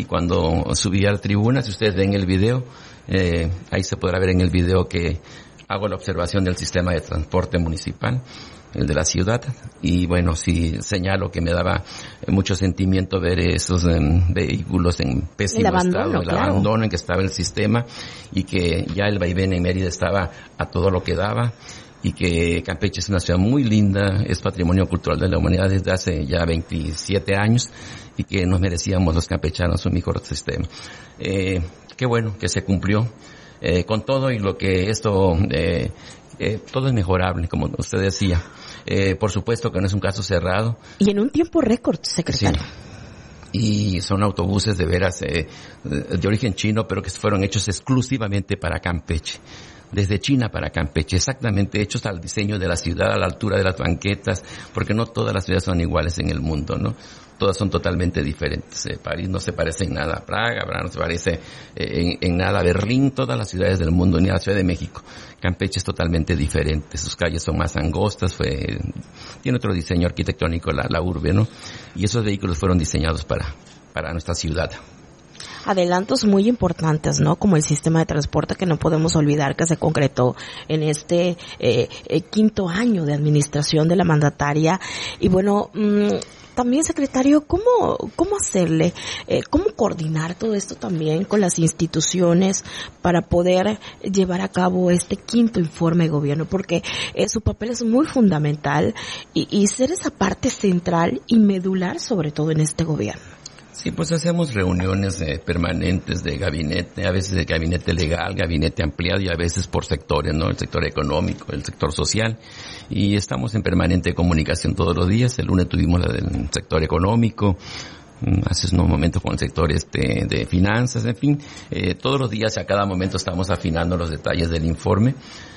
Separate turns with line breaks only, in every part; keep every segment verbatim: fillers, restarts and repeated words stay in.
cuando subí a la tribuna, si ustedes ven el video, eh, ahí se podrá ver en el video que hago la observación del sistema de transporte municipal, el de la ciudad, y bueno, sí señalo que me daba mucho sentimiento ver esos eh, vehículos en pésimo
el abandono,
estado, el
claro.
abandono en que estaba el sistema, y que ya el vaivén en Mérida estaba a todo lo que daba, y que Campeche es una ciudad muy linda, es patrimonio cultural de la humanidad desde hace ya veintisiete años, y que nos merecíamos los campechanos un mejor sistema. Eh, qué bueno que se cumplió, eh, con todo y lo que esto, eh, eh, todo es mejorable, como usted decía. Eh, por supuesto que no es un caso cerrado.
Y en un tiempo récord, secretario.
Sí. Y son autobuses de veras eh, de origen chino, pero que fueron hechos exclusivamente para Campeche. Desde China para Campeche, exactamente hechos al diseño de la ciudad, a la altura de las banquetas, porque no todas las ciudades son iguales en el mundo, ¿no? Todas son totalmente diferentes. Eh, París no se parece en nada a Praga, Praga no se parece eh, en, en nada a Berlín, todas las ciudades del mundo, ni a la Ciudad de México. Campeche es totalmente diferente, sus calles son más angostas, fue, tiene otro diseño arquitectónico la, la urbe, ¿no? Y esos vehículos fueron diseñados para, para nuestra ciudad.
Adelantos muy importantes, ¿no? Como el sistema de transporte que no podemos olvidar que se concretó en este eh, eh, quinto año de administración de la mandataria. Y bueno, mmm, también, secretario, ¿cómo, cómo hacerle, eh, cómo coordinar todo esto también con las instituciones para poder llevar a cabo este quinto informe de gobierno? Porque eh, su papel es muy fundamental y, y ser esa parte central y medular sobre todo en este gobierno.
Sí, pues hacemos reuniones eh, permanentes de gabinete, a veces de gabinete legal, gabinete ampliado y a veces por sectores, ¿no? El sector económico, el sector social, y estamos en permanente comunicación todos los días. El lunes tuvimos la del sector económico, hace unos momentos con el sector este de finanzas, en fin, eh, todos los días, a cada momento estamos afinando los detalles del informe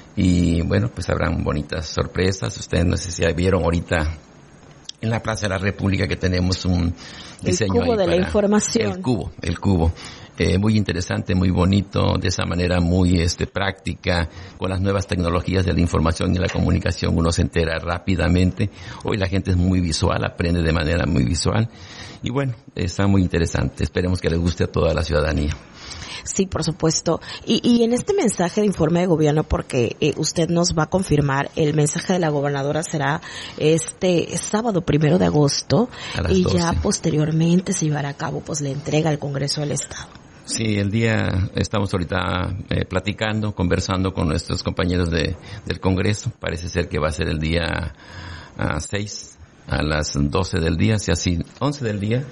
y bueno, pues habrán bonitas sorpresas. Ustedes no sé si vieron ahorita en la Plaza de la República que tenemos un diseño
el cubo
ahí
de
para
la información.
El cubo, el cubo. Eh, muy interesante, muy bonito, de esa manera muy este práctica, con las nuevas tecnologías de la información y la comunicación uno se entera rápidamente. Hoy la gente es muy visual, aprende de manera muy visual. Y bueno, está muy interesante. Esperemos que les guste a toda la ciudadanía.
Sí, por supuesto. Y, y en este mensaje de informe de gobierno, porque eh, usted nos va a confirmar, el mensaje de la gobernadora será este sábado primero de agosto y doce. Ya posteriormente se llevará a cabo pues la entrega al Congreso del Estado.
Sí, el día, estamos ahorita eh, platicando, conversando con nuestros compañeros de del Congreso. Parece ser que va a ser el día uh, seis a las doce del día, si así, once del día.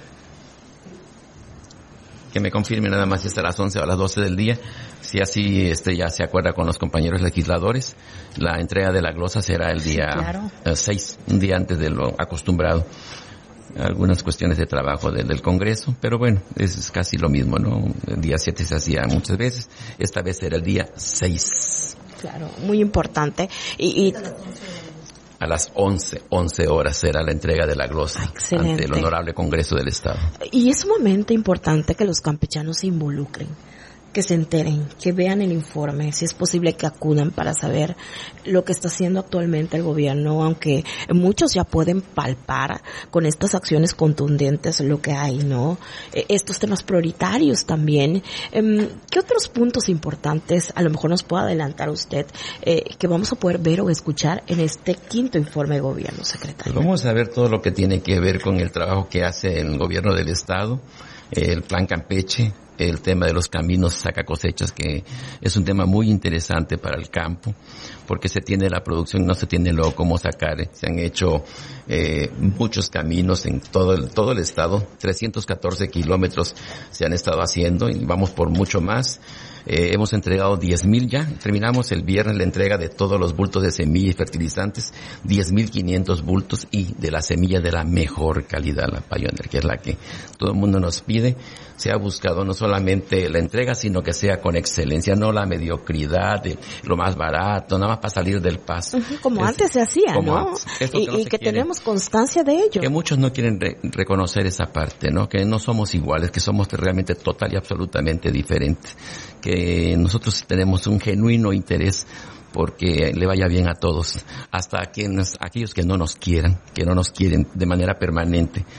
Que me confirme nada más si es a las once o a las doce del día, si así este ya se acuerda con los compañeros legisladores. La entrega de la glosa será el día sí, claro. seis, un día antes de lo acostumbrado. Algunas cuestiones de trabajo del, del Congreso, pero bueno, es casi lo mismo, ¿no? El día siete se hacía muchas veces, esta vez era el día seis.
Claro, muy importante. Y, y
a las once, once horas será la entrega de la glosa. Excelente. Ante el Honorable Congreso del Estado.
Y es sumamente importante que los campechanos se involucren, que se enteren, que vean el informe, si es posible que acudan para saber lo que está haciendo actualmente el gobierno, aunque muchos ya pueden palpar con estas acciones contundentes lo que hay, ¿no? Estos temas prioritarios también. ¿Qué otros puntos importantes a lo mejor nos puede adelantar usted eh, que vamos a poder ver o escuchar en este quinto informe de gobierno, secretario?
Pues vamos a ver todo lo que tiene que ver con el trabajo que hace el gobierno del Estado, el Plan Campeche, el tema de los caminos saca cosechas, que es un tema muy interesante para el campo, porque se tiene la producción y no se tiene luego cómo sacar. Se han hecho eh, muchos caminos en todo el, todo el estado, trescientos catorce kilómetros se han estado haciendo y vamos por mucho más. Eh, hemos entregado diez mil ya, terminamos el viernes la entrega de todos los bultos de semilla y fertilizantes, diez mil quinientos bultos y de la semilla de la mejor calidad, la Pioneer, que es la que todo el mundo nos pide. Se ha buscado no solamente la entrega, sino que sea con excelencia, no la mediocridad, de lo más barato, nada más para salir del paso.
Uh-huh, como es, antes se hacía, ¿no? Y que, no y que tenemos constancia de ello.
Que muchos no quieren re- reconocer esa parte, ¿no? Que no somos iguales, que somos realmente total y absolutamente diferentes. Que nosotros tenemos un genuino interés porque le vaya bien a todos, hasta a quienes, aquellos que no nos quieran, que no nos quieren de manera permanente,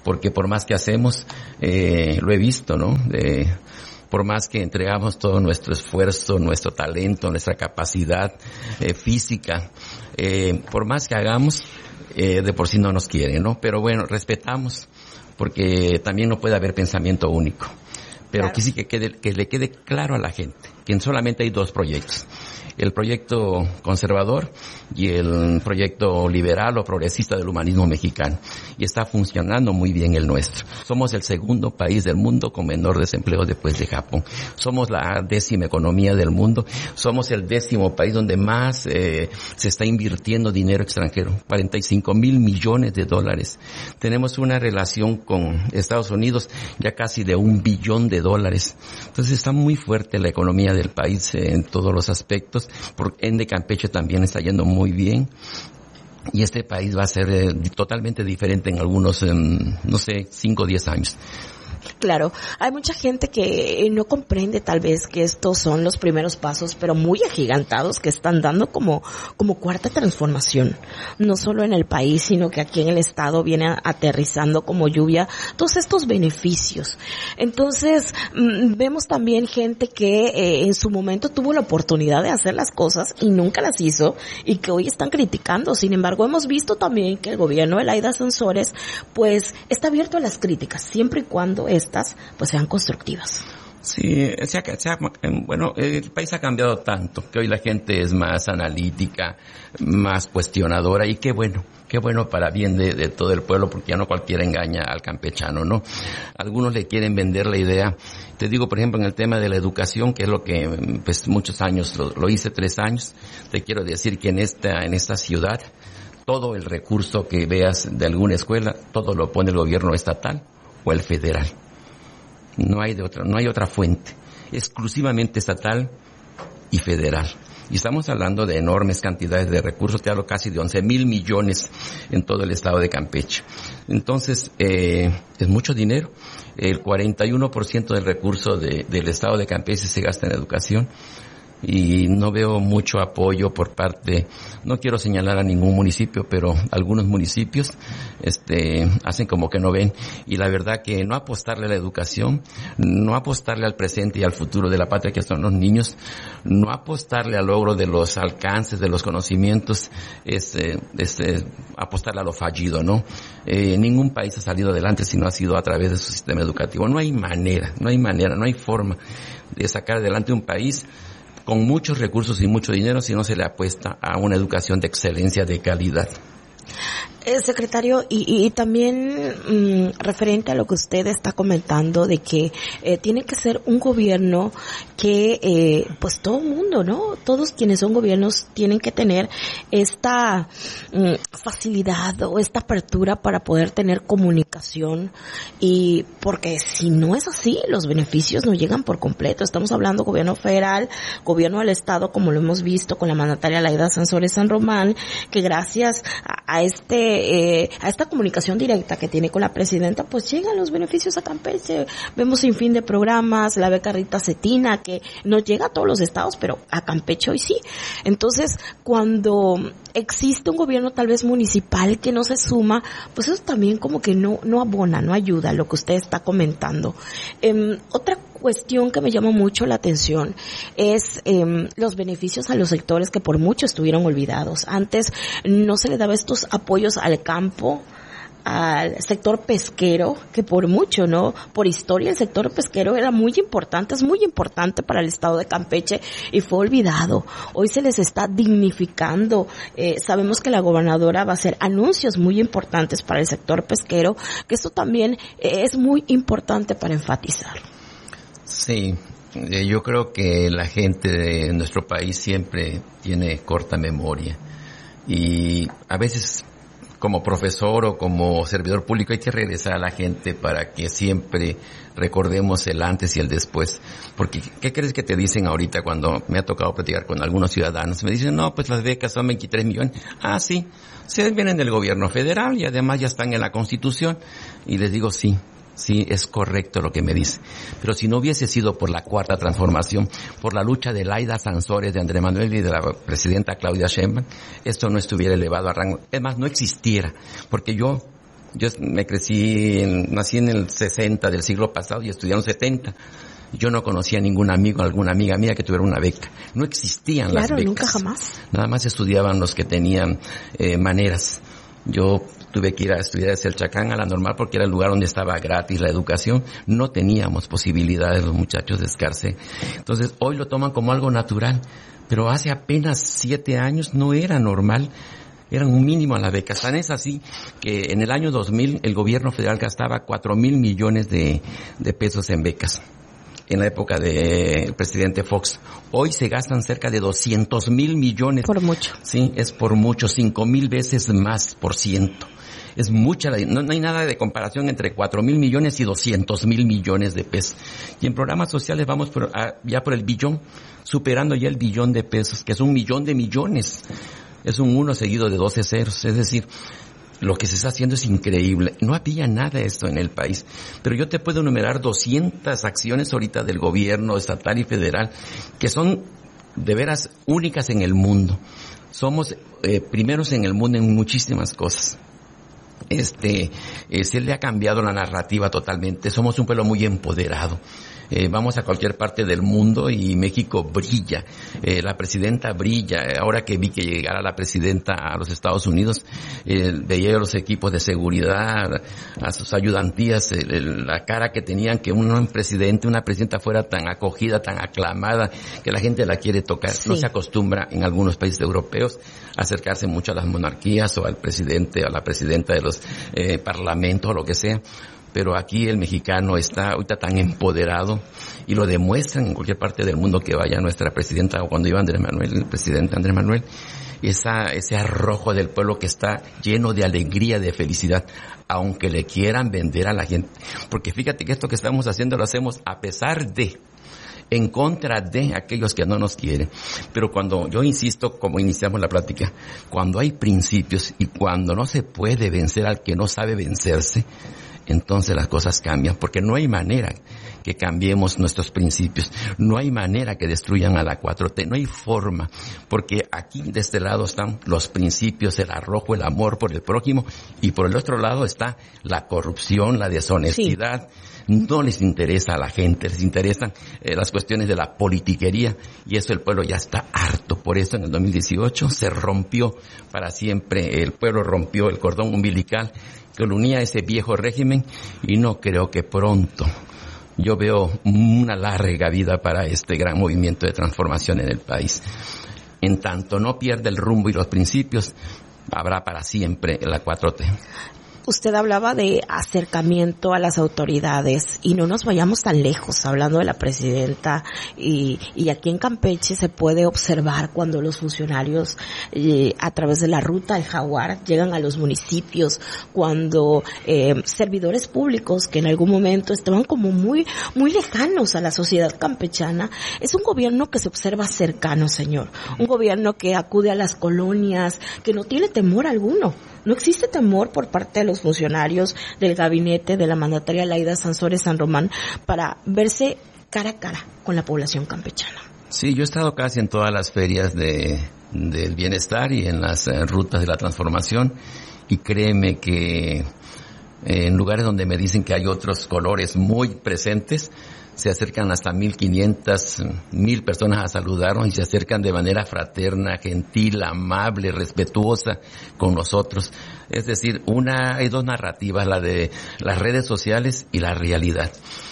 porque por más que hacemos, eh, lo he visto, ¿no? Eh, por más que entregamos todo nuestro esfuerzo, nuestro talento, nuestra capacidad eh, física, eh, por más que hagamos, eh, de por sí no nos quieren, ¿no? Pero bueno, respetamos, porque también no puede haber pensamiento único. Pero
claro.
que sí que quede, que le quede claro a la gente que solamente hay dos proyectos. El proyecto conservador y el proyecto liberal o progresista del humanismo mexicano. Y está funcionando muy bien el nuestro. Somos el segundo país del mundo con menor desempleo después de Japón. Somos la décima economía del mundo. Somos el décimo país donde más eh, se está invirtiendo dinero extranjero. cuarenta y cinco mil millones de dólares. Tenemos una relación con Estados Unidos ya casi de un billón de dólares. Entonces está muy fuerte la economía del país eh, en todos los aspectos. Por ende Campeche también está yendo muy bien y este país va a ser eh, totalmente diferente en algunos, eh, no sé, cinco o diez años.
Claro, hay mucha gente que no comprende tal vez que estos son los primeros pasos, pero muy agigantados que están dando como, como cuarta transformación. No solo en el país, sino que aquí en el estado viene aterrizando como lluvia todos estos beneficios. Entonces, mmm, vemos también gente que eh, en su momento tuvo la oportunidad de hacer las cosas y nunca las hizo y que hoy están criticando. Sin embargo, hemos visto también que el gobierno de Laida Sansores, pues, está abierto a las críticas, siempre y cuando estas pues sean constructivas.
Sí, se ha, se ha, bueno, el país ha cambiado tanto que hoy la gente es más analítica, más cuestionadora y qué bueno, qué bueno para bien de, de todo el pueblo porque ya no cualquiera engaña al campechano, ¿no? Algunos le quieren vender la idea. Te digo, por ejemplo, en el tema de la educación, que es lo que pues muchos años, lo, lo hice tres años, te quiero decir que en esta, en esta ciudad, todo el recurso que veas de alguna escuela, todo lo pone el gobierno estatal o el federal. No hay de otra, no hay otra fuente, exclusivamente estatal y federal. Y estamos hablando de enormes cantidades de recursos, te hablo casi de once mil millones en todo el estado de Campeche. Entonces, eh, es mucho dinero. El cuarenta y uno por ciento del recurso de, del estado de Campeche se gasta en educación. Y no veo mucho apoyo por parte, no quiero señalar a ningún municipio, pero algunos municipios este hacen como que no ven, y la verdad que no apostarle a la educación, no apostarle al presente y al futuro de la patria que son los niños, no apostarle al logro de los alcances, de los conocimientos, es, es, es apostarle a lo fallido, ¿no? Eh, ningún país ha salido adelante si no ha sido a través de su sistema educativo. No hay manera, no hay manera, no hay forma de sacar adelante un país con muchos recursos y mucho dinero si no se le apuesta a una educación de excelencia, de calidad.
Eh, secretario, y, y también mmm, referente a lo que usted está comentando de que eh, tiene que ser un gobierno que, eh, pues todo el mundo, ¿no? Todos quienes son gobiernos tienen que tener esta mmm, facilidad o esta apertura para poder tener comunicación, y porque si no es así, los beneficios no llegan por completo. Estamos hablando gobierno federal, gobierno del estado, como lo hemos visto con la mandataria Laida Sansores San Román, que gracias a, a este Eh, a esta comunicación directa que tiene con la presidenta, pues llegan los beneficios a Campeche. Vemos sin fin de programas, la beca Rita Cetina, que no llega a todos los estados, pero a Campeche hoy sí. Entonces, cuando existe un gobierno tal vez municipal que no se suma, pues eso también como que no, no abona, no ayuda a lo que usted está comentando. Eh, otra cuestión que me llama mucho la atención es eh, los beneficios a los sectores que por mucho estuvieron olvidados. Antes no se le daba estos apoyos al campo, al sector pesquero, que por mucho, ¿no? Por historia el sector pesquero era muy importante, es muy importante para el estado de Campeche y fue olvidado. Hoy se les está dignificando. Eh, sabemos que la gobernadora va a hacer anuncios muy importantes para el sector pesquero, que esto también eh, es muy importante para enfatizar.
Sí, eh, yo creo que la gente de nuestro país siempre tiene corta memoria y a veces como profesor o como servidor público hay que regresar a la gente para que siempre recordemos el antes y el después. Porque, ¿qué crees que te dicen ahorita cuando me ha tocado platicar con algunos ciudadanos? Me dicen, no, pues las becas son veintitrés millones. Ah, sí, se vienen del gobierno federal y además ya están en la Constitución. Y les digo, sí. Sí, es correcto lo que me dice. Pero si no hubiese sido por la cuarta transformación, por la lucha de Laida Sansores, de Andrés Manuel y de la presidenta Claudia Sheinbaum, esto no estuviera elevado a rango. Es más, no existiera. Porque yo, Yo me crecí, en, nací en el sesenta del siglo pasado y estudié en los setenta. Yo no conocía ningún amigo, alguna amiga mía que tuviera una beca. No existían
claro,
las becas.
Nunca jamás.
Nada más estudiaban los que tenían eh, maneras. Yo tuve que ir a estudiar desde el Chacán a la Normal porque era el lugar donde estaba gratis la educación. No teníamos posibilidades los muchachos de Escarce. Entonces hoy lo toman como algo natural, pero hace apenas siete años no era normal. Eran un mínimo a la beca. Tan es así que en el año dos mil el gobierno federal gastaba cuatro mil millones de, de pesos en becas. En la época del presidente Fox. Hoy se gastan cerca de doscientos mil millones.
Por mucho.
Sí, es por mucho, cinco mil veces más por ciento. Es mucha, no, no hay nada de comparación entre cuatro mil millones y doscientos mil millones de pesos. Y en programas sociales vamos por, a, ya por el billón, superando ya el billón de pesos, que es un millón de millones. Es un uno seguido de doce ceros, es decir, lo que se está haciendo es increíble. No había nada de esto en el país. Pero yo te puedo enumerar doscientas acciones ahorita del gobierno estatal y federal que son de veras únicas en el mundo. Somos eh, primeros en el mundo en muchísimas cosas. Este, eh, se le ha cambiado la narrativa totalmente. Somos un pueblo muy empoderado. Eh, vamos a cualquier parte del mundo y México brilla, eh, la presidenta brilla. Ahora que vi que llegara la presidenta a los Estados Unidos, eh, veía a los equipos de seguridad, a sus ayudantías, eh, la cara que tenían, que un presidente, una presidenta fuera tan acogida, tan aclamada, que la gente la quiere tocar. Sí. No se acostumbra en algunos países europeos a acercarse mucho a las monarquías o al presidente, a la presidenta de los eh, parlamentos o lo que sea. Pero aquí el mexicano está ahorita tan empoderado y lo demuestran en cualquier parte del mundo que vaya nuestra presidenta o cuando iba Andrés Manuel, el presidente Andrés Manuel, esa, ese arrojo del pueblo que está lleno de alegría, de felicidad, aunque le quieran vender a la gente. Porque fíjate que esto que estamos haciendo lo hacemos a pesar de, en contra de aquellos que no nos quieren. Pero cuando, yo insisto, como iniciamos la plática, cuando hay principios y cuando no se puede vencer al que no sabe vencerse, entonces las cosas cambian, porque no hay manera que cambiemos nuestros principios, no hay manera que destruyan a la cuatro T, no hay forma, porque aquí de este lado están los principios, el arrojo, el amor por el prójimo, y por el otro lado está la corrupción, la deshonestidad. Sí. No les interesa a la gente, les interesan eh, las cuestiones de la politiquería, y eso el pueblo ya está harto. Por eso en el dos mil dieciocho se rompió para siempre, el pueblo rompió el cordón umbilical que lo unía a ese viejo régimen, y no creo que pronto. Yo veo una larga vida para este gran movimiento de transformación en el país. En tanto no pierda el rumbo y los principios, habrá para siempre la cuatro T.
Usted hablaba de acercamiento a las autoridades y no nos vayamos tan lejos, hablando de la presidenta, y, y aquí en Campeche se puede observar cuando los funcionarios eh, a través de la ruta del Jaguar llegan a los municipios, cuando eh, servidores públicos que en algún momento estaban como muy muy lejanos a la sociedad campechana. Es un gobierno que se observa cercano, señor, un gobierno que acude a las colonias, que no tiene temor alguno. No existe temor por parte de los funcionarios del gabinete de la mandataria Laida Sansores San Román para verse cara a cara con la población campechana.
Sí, yo he estado casi en todas las ferias de del bienestar y en las eh, rutas de la transformación, y créeme que eh, en lugares donde me dicen que hay otros colores muy presentes, se acercan hasta mil quinientas, mil personas a saludarnos y se acercan de manera fraterna, gentil, amable, respetuosa con nosotros. Es decir, una, hay dos narrativas, la de las redes sociales y la realidad.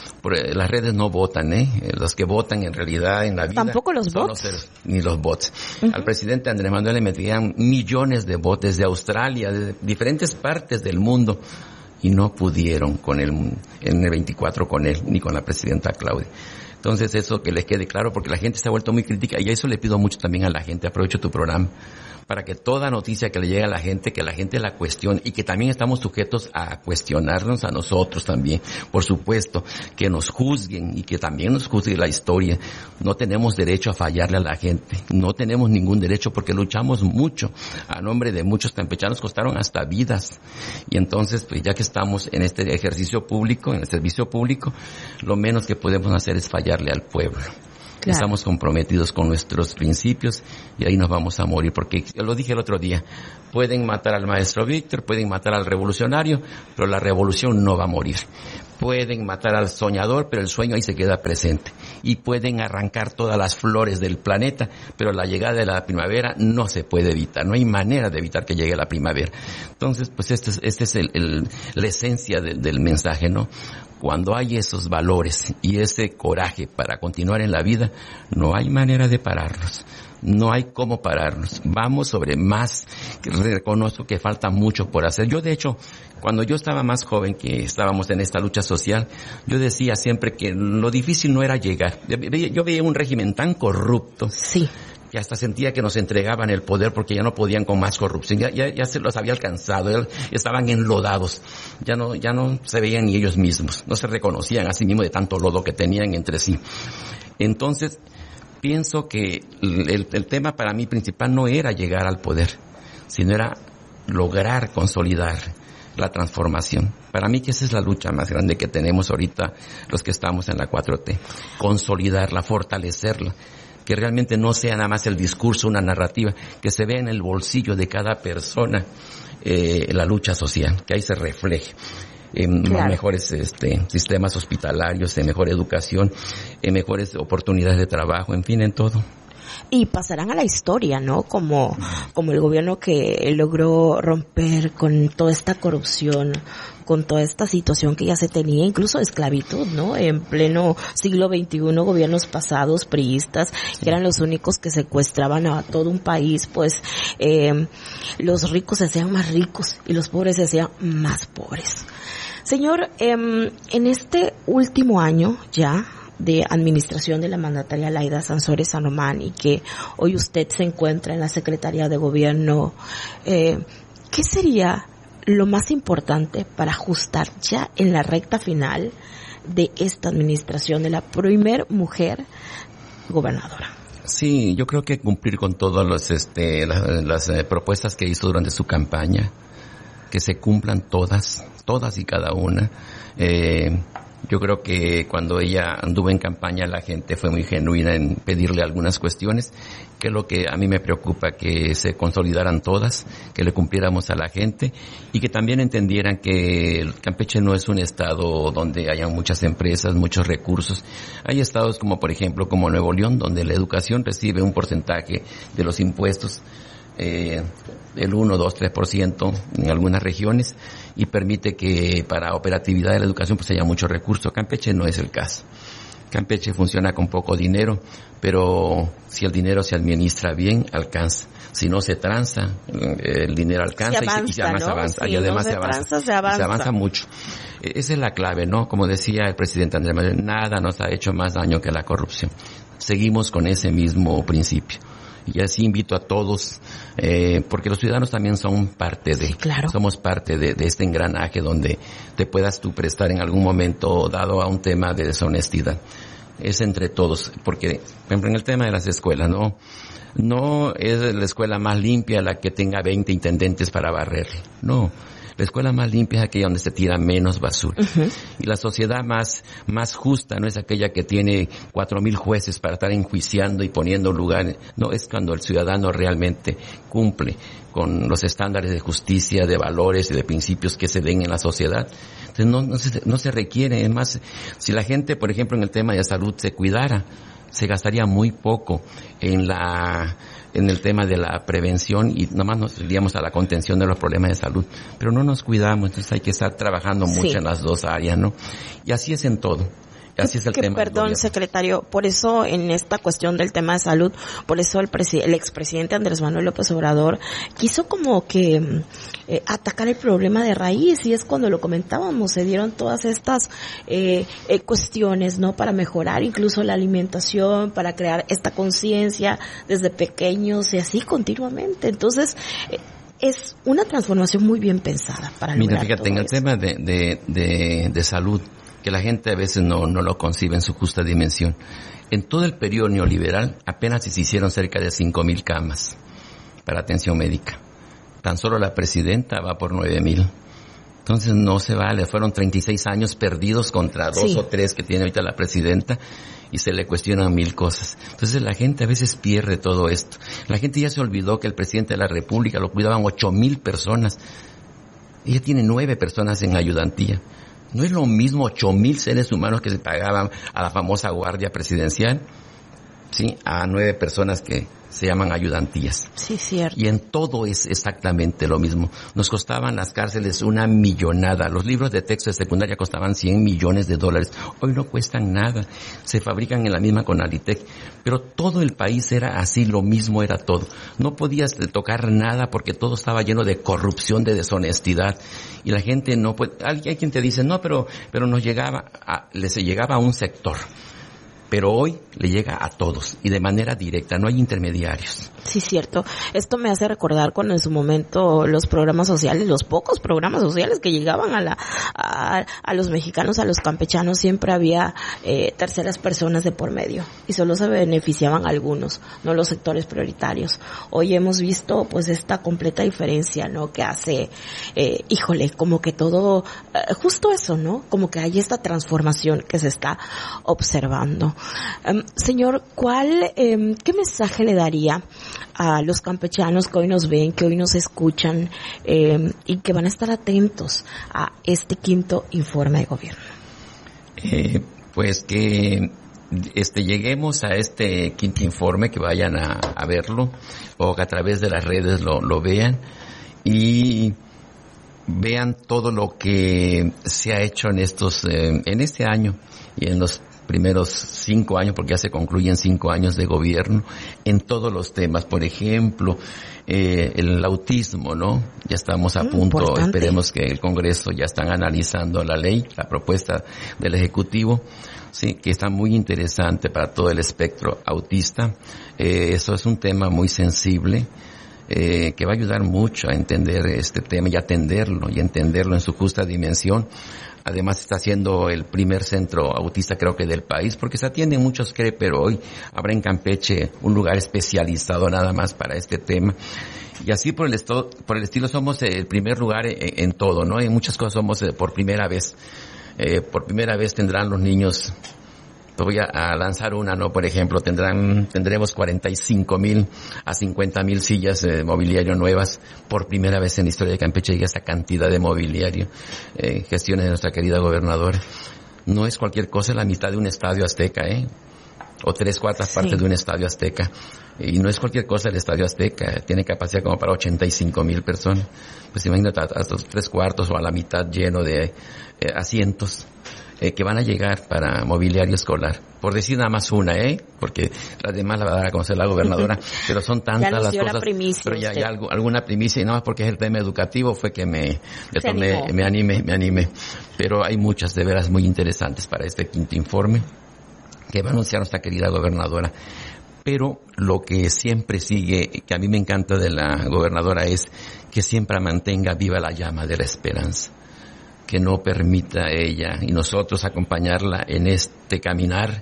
Las redes no votan, ¿eh? Los que votan en realidad en la vida.
Tampoco los bots.
Los seres, ni los bots. Uh-huh. Al presidente Andrés Manuel le metían millones de bots desde Australia, de diferentes partes del mundo. Y no pudieron con él, en el veinticuatro con él, ni con la presidenta Claudia. Entonces eso que les quede claro, porque la gente se ha vuelto muy crítica, y a eso le pido mucho también a la gente. Aprovecho tu programa para que toda noticia que le llegue a la gente, que la gente la cuestione, y que también estamos sujetos a cuestionarnos a nosotros también. Por supuesto, que nos juzguen y que también nos juzgue la historia. No tenemos derecho a fallarle a la gente, no tenemos ningún derecho, porque luchamos mucho. A nombre de muchos campechanos costaron hasta vidas. Y entonces, pues ya que estamos en este ejercicio público, en el servicio público, lo menos que podemos hacer es fallarle al pueblo. Claro. Estamos comprometidos con nuestros principios y ahí nos vamos a morir, porque lo dije el otro día, pueden matar al maestro Víctor, pueden matar al revolucionario, pero la revolución no va a morir. Pueden matar al soñador, pero el sueño ahí se queda presente. Y pueden arrancar todas las flores del planeta, pero la llegada de la primavera no se puede evitar. No hay manera de evitar que llegue la primavera. Entonces, pues este es, este es el, el, la esencia de, del mensaje, ¿no? Cuando hay esos valores y ese coraje para continuar en la vida, no hay manera de pararnos. No hay cómo pararnos. Vamos sobre más. Reconozco que falta mucho por hacer. Yo, de hecho, cuando yo estaba más joven, que estábamos en esta lucha social, yo decía siempre que lo difícil no era llegar. Yo veía un régimen tan corrupto.
Sí.
Que hasta sentía que nos entregaban el poder porque ya no podían con más corrupción, ya, ya, ya se los había alcanzado, ya estaban enlodados, ya no, ya no se veían ni ellos mismos, no se reconocían a sí mismos de tanto lodo que tenían entre sí. Entonces, pienso que el, el tema para mí principal no era llegar al poder, sino era lograr consolidar la transformación. Para mí que esa es la lucha más grande que tenemos ahorita los que estamos en la cuatro T, consolidarla, fortalecerla, que realmente no sea nada más el discurso, una narrativa, que se vea en el bolsillo de cada persona eh, la lucha social, que ahí se refleje en claro. mejores este, sistemas hospitalarios, en mejor educación, en mejores oportunidades de trabajo, en fin, en todo.
Y pasarán a la historia, ¿no? Como, como el gobierno que logró romper con toda esta corrupción, con toda esta situación que ya se tenía, incluso de esclavitud, ¿no? En pleno siglo veintiuno, gobiernos pasados, priistas, que eran los únicos que secuestraban a todo un país, pues, eh, los ricos se hacían más ricos y los pobres se hacían más pobres. Señor, eh, en este último año ya, de administración de la mandataria Laida Sansores San Román y que hoy usted se encuentra en la Secretaría de Gobierno, eh, ¿qué sería lo más importante para ajustar ya en la recta final de esta administración de la primer mujer gobernadora?
Sí, yo creo que cumplir con todas los, este, las, las eh, propuestas que hizo durante su campaña, que se cumplan todas, todas y cada una. Eh, Yo creo que cuando ella anduvo en campaña la gente fue muy genuina en pedirle algunas cuestiones, que es lo que a mí me preocupa, que se consolidaran todas, que le cumpliéramos a la gente y que también entendieran que el Campeche no es un estado donde hayan muchas empresas, muchos recursos. Hay estados como por ejemplo como Nuevo León, donde la educación recibe un porcentaje de los impuestos, eh, el uno, dos, tres por ciento en algunas regiones, y permite que para operatividad de la educación pues haya mucho recurso. Campeche no es el caso. Campeche funciona con poco dinero, pero si el dinero se administra bien, alcanza. Si no se tranza, el dinero alcanza
avanza,
y, se, y además
¿no?
avanza.
Si
y además
no se,
se, avanza,
tranza, se avanza.
Se avanza mucho. Esa es la clave, ¿no? Como decía el presidente Andrés Manuel, nada nos ha hecho más daño que la corrupción. Seguimos con ese mismo principio. Y así invito a todos, eh, porque los ciudadanos también son parte de,
claro.
somos parte de, de este engranaje donde te puedas tú prestar en algún momento dado a un tema de deshonestidad. Es entre todos, porque, por ejemplo, en el tema de las escuelas, no, no es la escuela más limpia la que tenga veinte intendentes para barrer, no. La escuela más limpia es aquella donde se tira menos basura. Uh-huh. Y la sociedad más, más justa no es aquella que tiene cuatro mil jueces para estar enjuiciando y poniendo lugares. No, es cuando el ciudadano realmente cumple con los estándares de justicia, de valores y de principios que se den en la sociedad. Entonces no, no se, no se requiere. Es más, si la gente, por ejemplo, en el tema de salud se cuidara, se gastaría muy poco en la, en el tema de la prevención y nomás nos iríamos a la contención de los problemas de salud. Pero no nos cuidamos, entonces hay que estar trabajando mucho sí. en las dos áreas, ¿no? Y así es en todo. Así es el
que,
tema.
Perdón, secretario, por eso en esta cuestión del tema de salud, por eso el, presi- el expresidente Andrés Manuel López Obrador quiso como que eh, atacar el problema de raíz, y es cuando lo comentábamos, se dieron todas estas eh, eh, cuestiones, ¿no? Para mejorar incluso la alimentación, para crear esta conciencia desde pequeños y así continuamente. Entonces, eh, es una transformación muy bien pensada para lograr.
Mira, fíjate, en el
eso.
tema de, de, de, de salud, que la gente a veces no, no lo concibe en su justa dimensión. En todo el periodo neoliberal apenas se hicieron cerca de cinco mil camas para atención médica. Tan solo la presidenta va por nueve mil. Entonces no se vale, fueron treinta y seis años perdidos contra dos sí. o tres que tiene ahorita la presidenta, y se le cuestionan mil cosas. Entonces la gente a veces pierde todo esto. La gente ya se olvidó que el presidente de la República lo cuidaban ocho mil personas. Ella tiene nueve personas en ayudantía. ¿No es lo mismo ocho mil seres humanos que se pagaban a la famosa guardia presidencial? Sí, a nueve personas que se llaman ayudantías.
Sí, cierto.
Y en todo es exactamente lo mismo. Nos costaban las cárceles una millonada. Los libros de texto de secundaria costaban cien millones de dólares. Hoy no cuestan nada. Se fabrican en la misma Conalitec. Pero todo el país era así, lo mismo era todo. No podías tocar nada porque todo estaba lleno de corrupción, de deshonestidad. Y la gente no puede... Hay quien te dice, no, pero, pero nos llegaba a, les llegaba a un sector. Pero hoy le llega a todos y de manera directa, no hay intermediarios.
Sí, cierto. Esto me hace recordar cuando en su momento los programas sociales, los pocos programas sociales que llegaban a la a, a los mexicanos, a los campechanos, siempre había eh, terceras personas de por medio y solo se beneficiaban algunos, no los sectores prioritarios. Hoy hemos visto pues esta completa diferencia, ¿no? Que hace, eh, híjole, como que todo, eh, justo eso, ¿no? Como que hay esta transformación que se está observando. Um, señor, ¿cuál, eh, qué mensaje le daría a los campechanos que hoy nos ven, que hoy nos escuchan eh, y que van a estar atentos a este quinto informe de gobierno?
Eh, pues que este lleguemos a este quinto informe, que vayan a, a verlo o que a través de las redes lo, lo vean y vean todo lo que se ha hecho en estos eh, en este año y en los primeros cinco años, porque ya se concluyen cinco años de gobierno, en todos los temas. Por ejemplo, eh, el autismo, ¿no? Ya estamos a
mm,
punto,
importante.
Esperemos que el Congreso ya están analizando la ley, la propuesta del Ejecutivo, sí, que está muy interesante para todo el espectro autista. Eh, eso es un tema muy sensible. Eh, que va a ayudar mucho a entender este tema y atenderlo y entenderlo en su justa dimensión. Además está siendo el primer centro autista creo que del país, porque se atienden muchos C R E, pero hoy habrá en Campeche un lugar especializado nada más para este tema. Y así por el estilo, por el estilo somos el primer lugar en, en todo, ¿no? En muchas cosas somos eh, por primera vez. Eh, por primera vez tendrán los niños, voy a, a lanzar una, ¿no? Por ejemplo, tendrán, tendremos cuarenta y cinco mil a cincuenta mil sillas de mobiliario nuevas. Por primera vez en la historia de Campeche llega esa cantidad de mobiliario, eh, gestiones de nuestra querida gobernadora. No es cualquier cosa, la mitad de un estadio azteca, ¿eh? O tres cuartas sí. partes de un estadio azteca. Y no es cualquier cosa el estadio azteca, tiene capacidad como para ochenta y cinco mil personas. Pues imagínate, hasta los tres cuartos o a la mitad lleno de eh, asientos. Eh, que van a llegar para mobiliario escolar. Por decir nada más una, ¿eh? Porque las demás la va a dar a conocer la gobernadora, pero son tantas las cosas.
La primicia,
pero ya,
usted.
ya algo, alguna primicia, y nada más porque es el tema educativo fue que me, me tomé, me anime, me anime. Pero hay muchas de veras muy interesantes para este quinto informe que va a anunciar nuestra querida gobernadora. Pero lo que siempre sigue, que a mí me encanta de la gobernadora, es que siempre mantenga viva la llama de la esperanza, que no permita ella y nosotros acompañarla en este caminar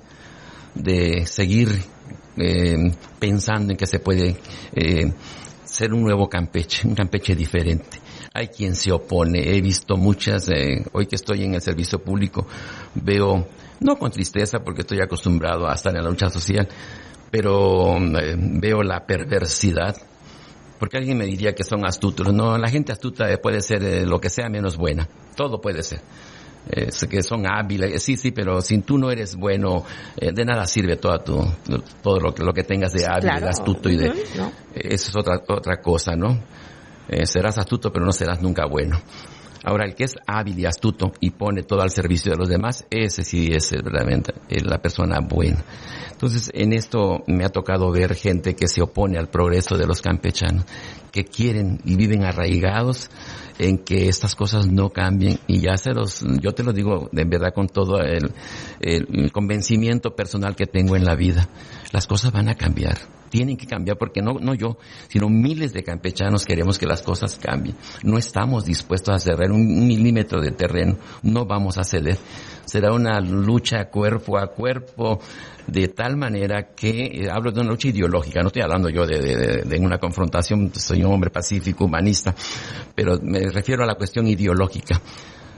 de seguir eh, pensando en que se puede eh, ser un nuevo Campeche, un Campeche diferente. Hay quien se opone, he visto muchas, eh, hoy que estoy en el servicio público, veo, no con tristeza porque estoy acostumbrado a estar en la lucha social, pero eh, veo la perversidad. Porque alguien me diría que son astutos. No, la gente astuta puede ser eh, lo que sea menos buena. Todo puede ser. Eh, que son hábiles, sí, sí, pero si tú no eres bueno, eh, de nada sirve toda tu, todo lo que, lo que tengas de hábil, claro. de astuto y de... Uh-huh, ¿no? eh, eso es otra, otra cosa, ¿no? Eh, serás astuto, pero no serás nunca bueno. Ahora, el que es hábil y astuto y pone todo al servicio de los demás, ese sí es verdaderamente la persona buena. Entonces, en esto me ha tocado ver gente que se opone al progreso de los campechanos, que quieren y viven arraigados en que estas cosas no cambien, y ya se los, yo te lo digo de verdad con todo el, el convencimiento personal que tengo en la vida. Las cosas van a cambiar. Tienen que cambiar porque no, no yo, sino miles de campechanos queremos que las cosas cambien. No estamos dispuestos a ceder un milímetro de terreno, no vamos a ceder. Será una lucha cuerpo a cuerpo, de tal manera que, eh, hablo de una lucha ideológica, no estoy hablando yo de, de, de una confrontación, soy un hombre pacífico, humanista, pero me refiero a la cuestión ideológica.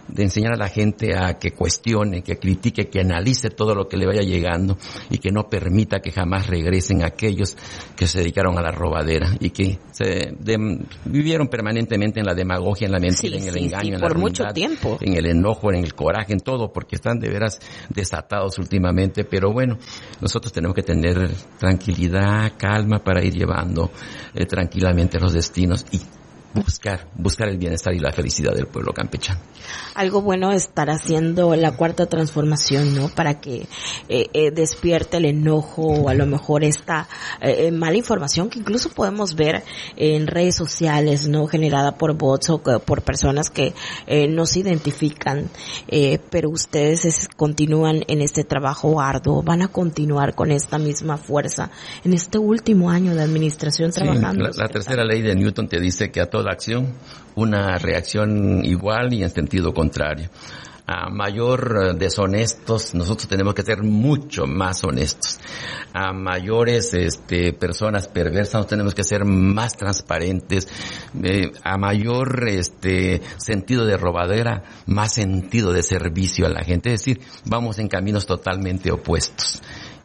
de enseñar a la gente a que cuestione, que critique, que analice todo lo que le vaya llegando y que no permita que jamás regresen aquellos que se dedicaron a la robadera y que se de, vivieron permanentemente en la demagogia, en la mentira, sí, en el sí, engaño, sí, en la
por
ruindad,
mucho tiempo,
en el enojo, en el coraje, en todo, porque están de veras desatados últimamente. Pero bueno, nosotros tenemos que tener tranquilidad, calma para ir llevando eh, tranquilamente los destinos y buscar, buscar el bienestar y la felicidad del pueblo campechano.
Algo bueno estar haciendo la cuarta transformación, ¿no? Para que eh, eh, despierte el enojo o a lo mejor esta eh, mala información que incluso podemos ver en redes sociales, ¿no? Generada por bots o por personas que eh, no se identifican, eh, pero ustedes es, continúan en este trabajo arduo, van a continuar con esta misma fuerza en este último año de administración trabajando.
Sí, la, la tercera ley de Newton te dice que a toda acción una reacción igual y en sentido contrario. A mayor deshonestos, nosotros tenemos que ser mucho más honestos. A mayores este, personas perversas, nosotros tenemos que ser más transparentes. Eh, a mayor este, sentido de robadera, más sentido de servicio a la gente. Es decir, vamos en caminos totalmente opuestos.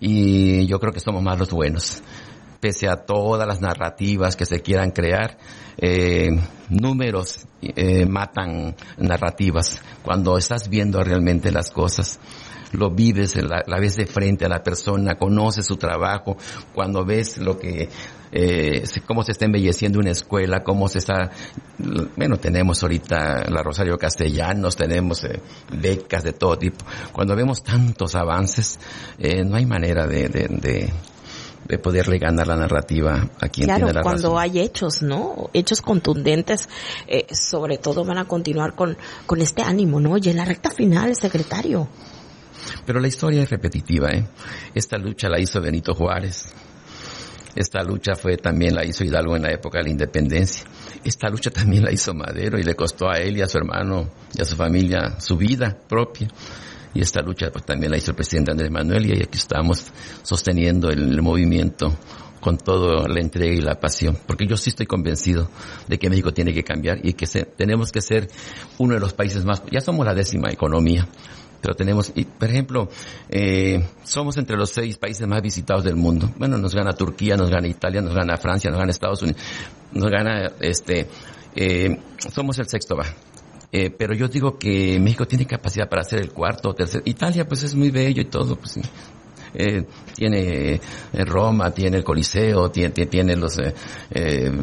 Y yo creo que somos más los buenos. Pese a todas las narrativas que se quieran crear, eh, números eh, matan narrativas. Cuando estás viendo realmente las cosas, lo vives, la, la ves de frente a la persona, conoces su trabajo, cuando ves lo que, eh, cómo se está embelleciendo una escuela, cómo se está, bueno, tenemos ahorita la Rosario Castellanos, tenemos eh, becas de todo tipo. Cuando vemos tantos avances, eh, no hay manera de, de, de de poderle ganar la narrativa a quien
claro,
tiene la razón.
Claro, cuando hay hechos, ¿no? Hechos contundentes, eh, sobre todo van a continuar con, con este ánimo, ¿no? Y en la recta final, secretario.
Pero la historia es repetitiva, ¿eh? Esta lucha la hizo Benito Juárez. Esta lucha fue también la hizo Hidalgo en la época de la independencia. Esta lucha también la hizo Madero y le costó a él y a su hermano y a su familia su vida propia. Y esta lucha pues también la hizo el presidente Andrés Manuel y aquí estamos sosteniendo el, el movimiento con toda la entrega y la pasión. Porque yo sí estoy convencido de que México tiene que cambiar y que se, tenemos que ser uno de los países más, ya somos la décima economía, pero tenemos, y, por ejemplo, eh, somos entre los seis países más visitados del mundo. Bueno, nos gana Turquía, nos gana Italia, nos gana Francia, nos gana Estados Unidos, nos gana este, eh, somos el sexto va. Eh, pero yo digo que México tiene capacidad para ser el cuarto o tercero. Italia pues es muy bello y todo, pues sí. Eh, tiene eh, Roma, tiene el Coliseo, tiene, tiene los, eh, eh,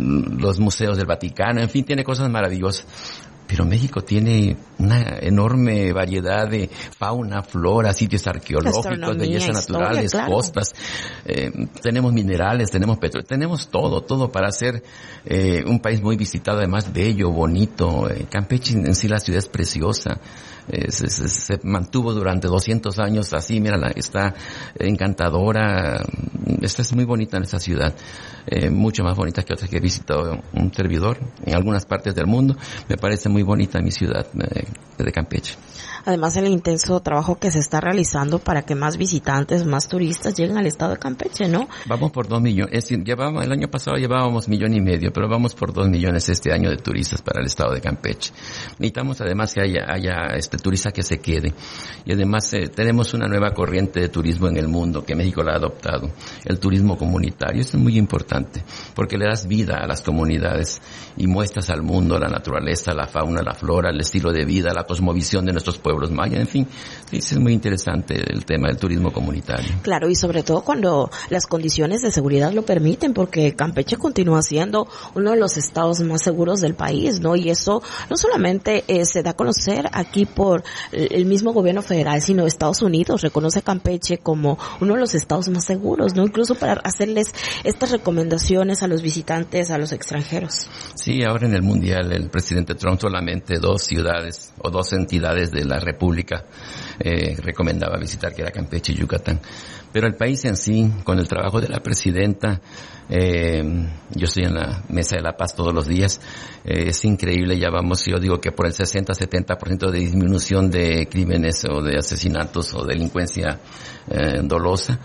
los museos del Vaticano, en fin, tiene cosas maravillosas. Pero México tiene una enorme variedad de fauna, flora, sitios arqueológicos, bellezas naturales, historia, claro. Costas, eh, tenemos minerales, tenemos petróleo, tenemos todo, todo para ser eh, un país muy visitado, además bello, bonito. Eh, Campeche en sí la ciudad es preciosa. Eh, se, se, se mantuvo durante doscientos años así, mira, está encantadora. Esta es muy bonita en esta ciudad, eh, mucho más bonita que otras que he visitado un servidor en algunas partes del mundo. Me parece muy bonita mi ciudad eh, de Campeche.
Además, el intenso trabajo que se está realizando para que más visitantes, más turistas lleguen al estado de Campeche, ¿no?
Vamos por dos millones. Es decir, llevábamos, el año pasado llevábamos millón y medio, pero vamos por dos millones este año de turistas para el estado de Campeche. Necesitamos además que haya, haya este turista que se quede. Y además eh, tenemos una nueva corriente de turismo en el mundo que México la ha adoptado. El turismo comunitario. Eso es muy importante porque le das vida a las comunidades y muestras al mundo la naturaleza, la fauna, la flora, el estilo de vida, la cosmovisión de nuestros pueblos mayas, en fin, sí, es muy interesante el tema del turismo comunitario.
Claro, y sobre todo cuando las condiciones de seguridad lo permiten, porque Campeche continúa siendo uno de los estados más seguros del país, ¿no? Y eso no solamente eh, se da a conocer aquí por el mismo gobierno federal, sino Estados Unidos reconoce a Campeche como uno de los estados más seguros, ¿no? Incluso para hacerles estas recomendaciones a los visitantes, a los extranjeros.
Sí, ahora en el Mundial el presidente Trump solamente dos ciudades o dos entidades de la República eh, recomendaba visitar, que era Campeche y Yucatán. Pero el país en sí, con el trabajo de la presidenta, eh, yo estoy en la Mesa de la Paz todos los días, eh, es increíble, ya vamos, yo digo que por el sesenta a setenta por ciento de disminución de crímenes o de asesinatos o delincuencia eh, dolosa.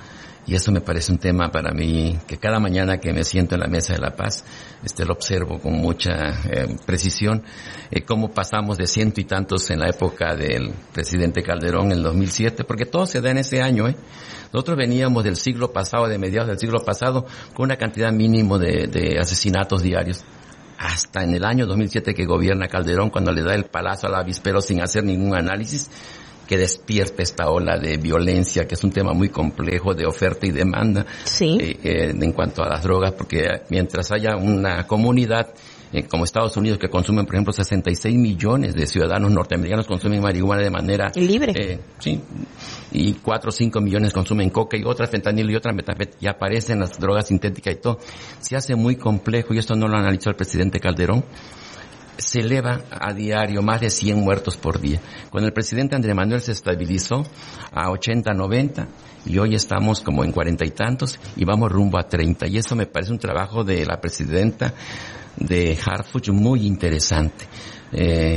Y eso me parece un tema para mí que cada mañana que me siento en la Mesa de la Paz, este, lo observo con mucha eh, precisión, eh, cómo pasamos de ciento y tantos en la época del presidente Calderón en el dos mil siete, porque todo se da en ese año, ¿eh? Nosotros veníamos del siglo pasado, de mediados del siglo pasado, con una cantidad mínimo de, de asesinatos diarios. Hasta en el año dos mil siete que gobierna Calderón, cuando le da el palazo al avispero sin hacer ningún análisis, que despierta esta ola de violencia, que es un tema muy complejo de oferta y demanda.
Sí.
eh, eh, en cuanto a las drogas, porque mientras haya una comunidad eh, como Estados Unidos, que consumen, por ejemplo, sesenta y seis millones de ciudadanos norteamericanos consumen marihuana de manera
libre.
Eh, sí, y cuatro o cinco millones consumen coca y otra fentanilo y otra metanfetamina, y aparecen las drogas sintéticas y todo. Se hace muy complejo, y esto no lo analizó el presidente Calderón. Se eleva a diario más de cien muertos por día. Cuando el presidente Andrés Manuel se estabilizó a ochenta, noventa, y hoy estamos como en cuarenta y tantos, y vamos rumbo a treinta. Y eso me parece un trabajo de la presidenta de Harfuch muy interesante. Eh,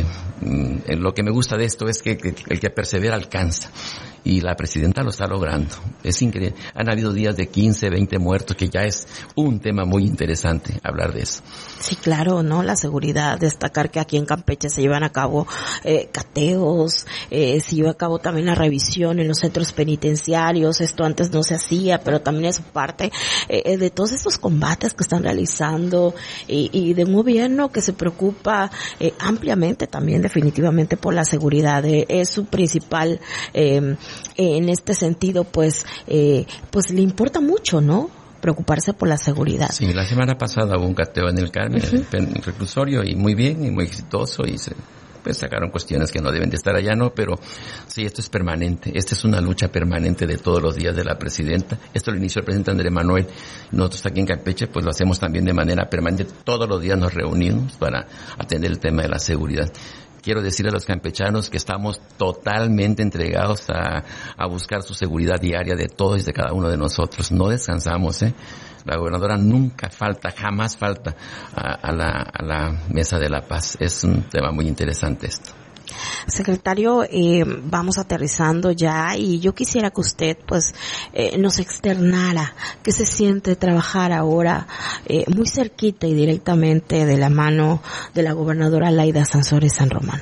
lo que me gusta de esto es que, que el que persevera alcanza. Y la presidenta lo está logrando. Es increíble. Han habido días de quince, veinte muertos, que ya es un tema muy interesante hablar de eso.
Sí, claro, ¿no? La seguridad, destacar que aquí en Campeche se llevan a cabo eh, cateos, eh, se lleva a cabo también la revisión en los centros penitenciarios. Esto antes no se hacía, pero también es parte eh, de todos estos combates que están realizando y, y de un gobierno que se preocupa eh, ampliamente también definitivamente por la seguridad. Eh, es su principal eh, en este sentido, pues, eh, pues le importa mucho, ¿no? Preocuparse por la seguridad.
Sí, la semana pasada hubo un cateo en el Carmen, uh-huh. en el reclusorio, y muy bien, y muy exitoso, y se pues sacaron cuestiones que no deben de estar allá, ¿no? Pero sí, esto es permanente, esta es una lucha permanente de todos los días de la presidenta. Esto lo inició el presidente Andrés Manuel. Nosotros aquí en Campeche, pues lo hacemos también de manera permanente. Todos los días nos reunimos para atender el tema de la seguridad. Quiero decirle a los campechanos que estamos totalmente entregados a, a buscar su seguridad diaria de todos y de cada uno de nosotros. No descansamos, ¿eh? La gobernadora nunca falta, jamás falta a, a, la, a la Mesa de la Paz. Es un tema muy interesante esto.
Secretario, eh, vamos aterrizando ya, y yo quisiera que usted pues eh, nos externara qué se siente trabajar ahora eh, muy cerquita y directamente de la mano de la gobernadora Laida Sansores San Román.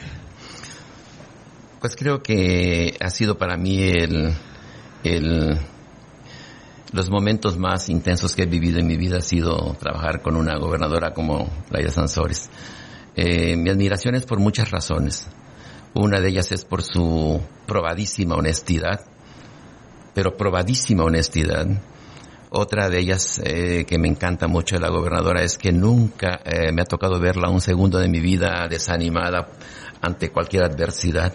Pues creo que ha sido para mí el, el los momentos más intensos que he vivido en mi vida ha sido trabajar con una gobernadora como Laida Sansores. Eh, mi admiración es por muchas razones. Una de ellas es por su probadísima honestidad, pero probadísima honestidad. Otra de ellas eh, que me encanta mucho de la gobernadora es que nunca eh, me ha tocado verla un segundo de mi vida desanimada ante cualquier adversidad.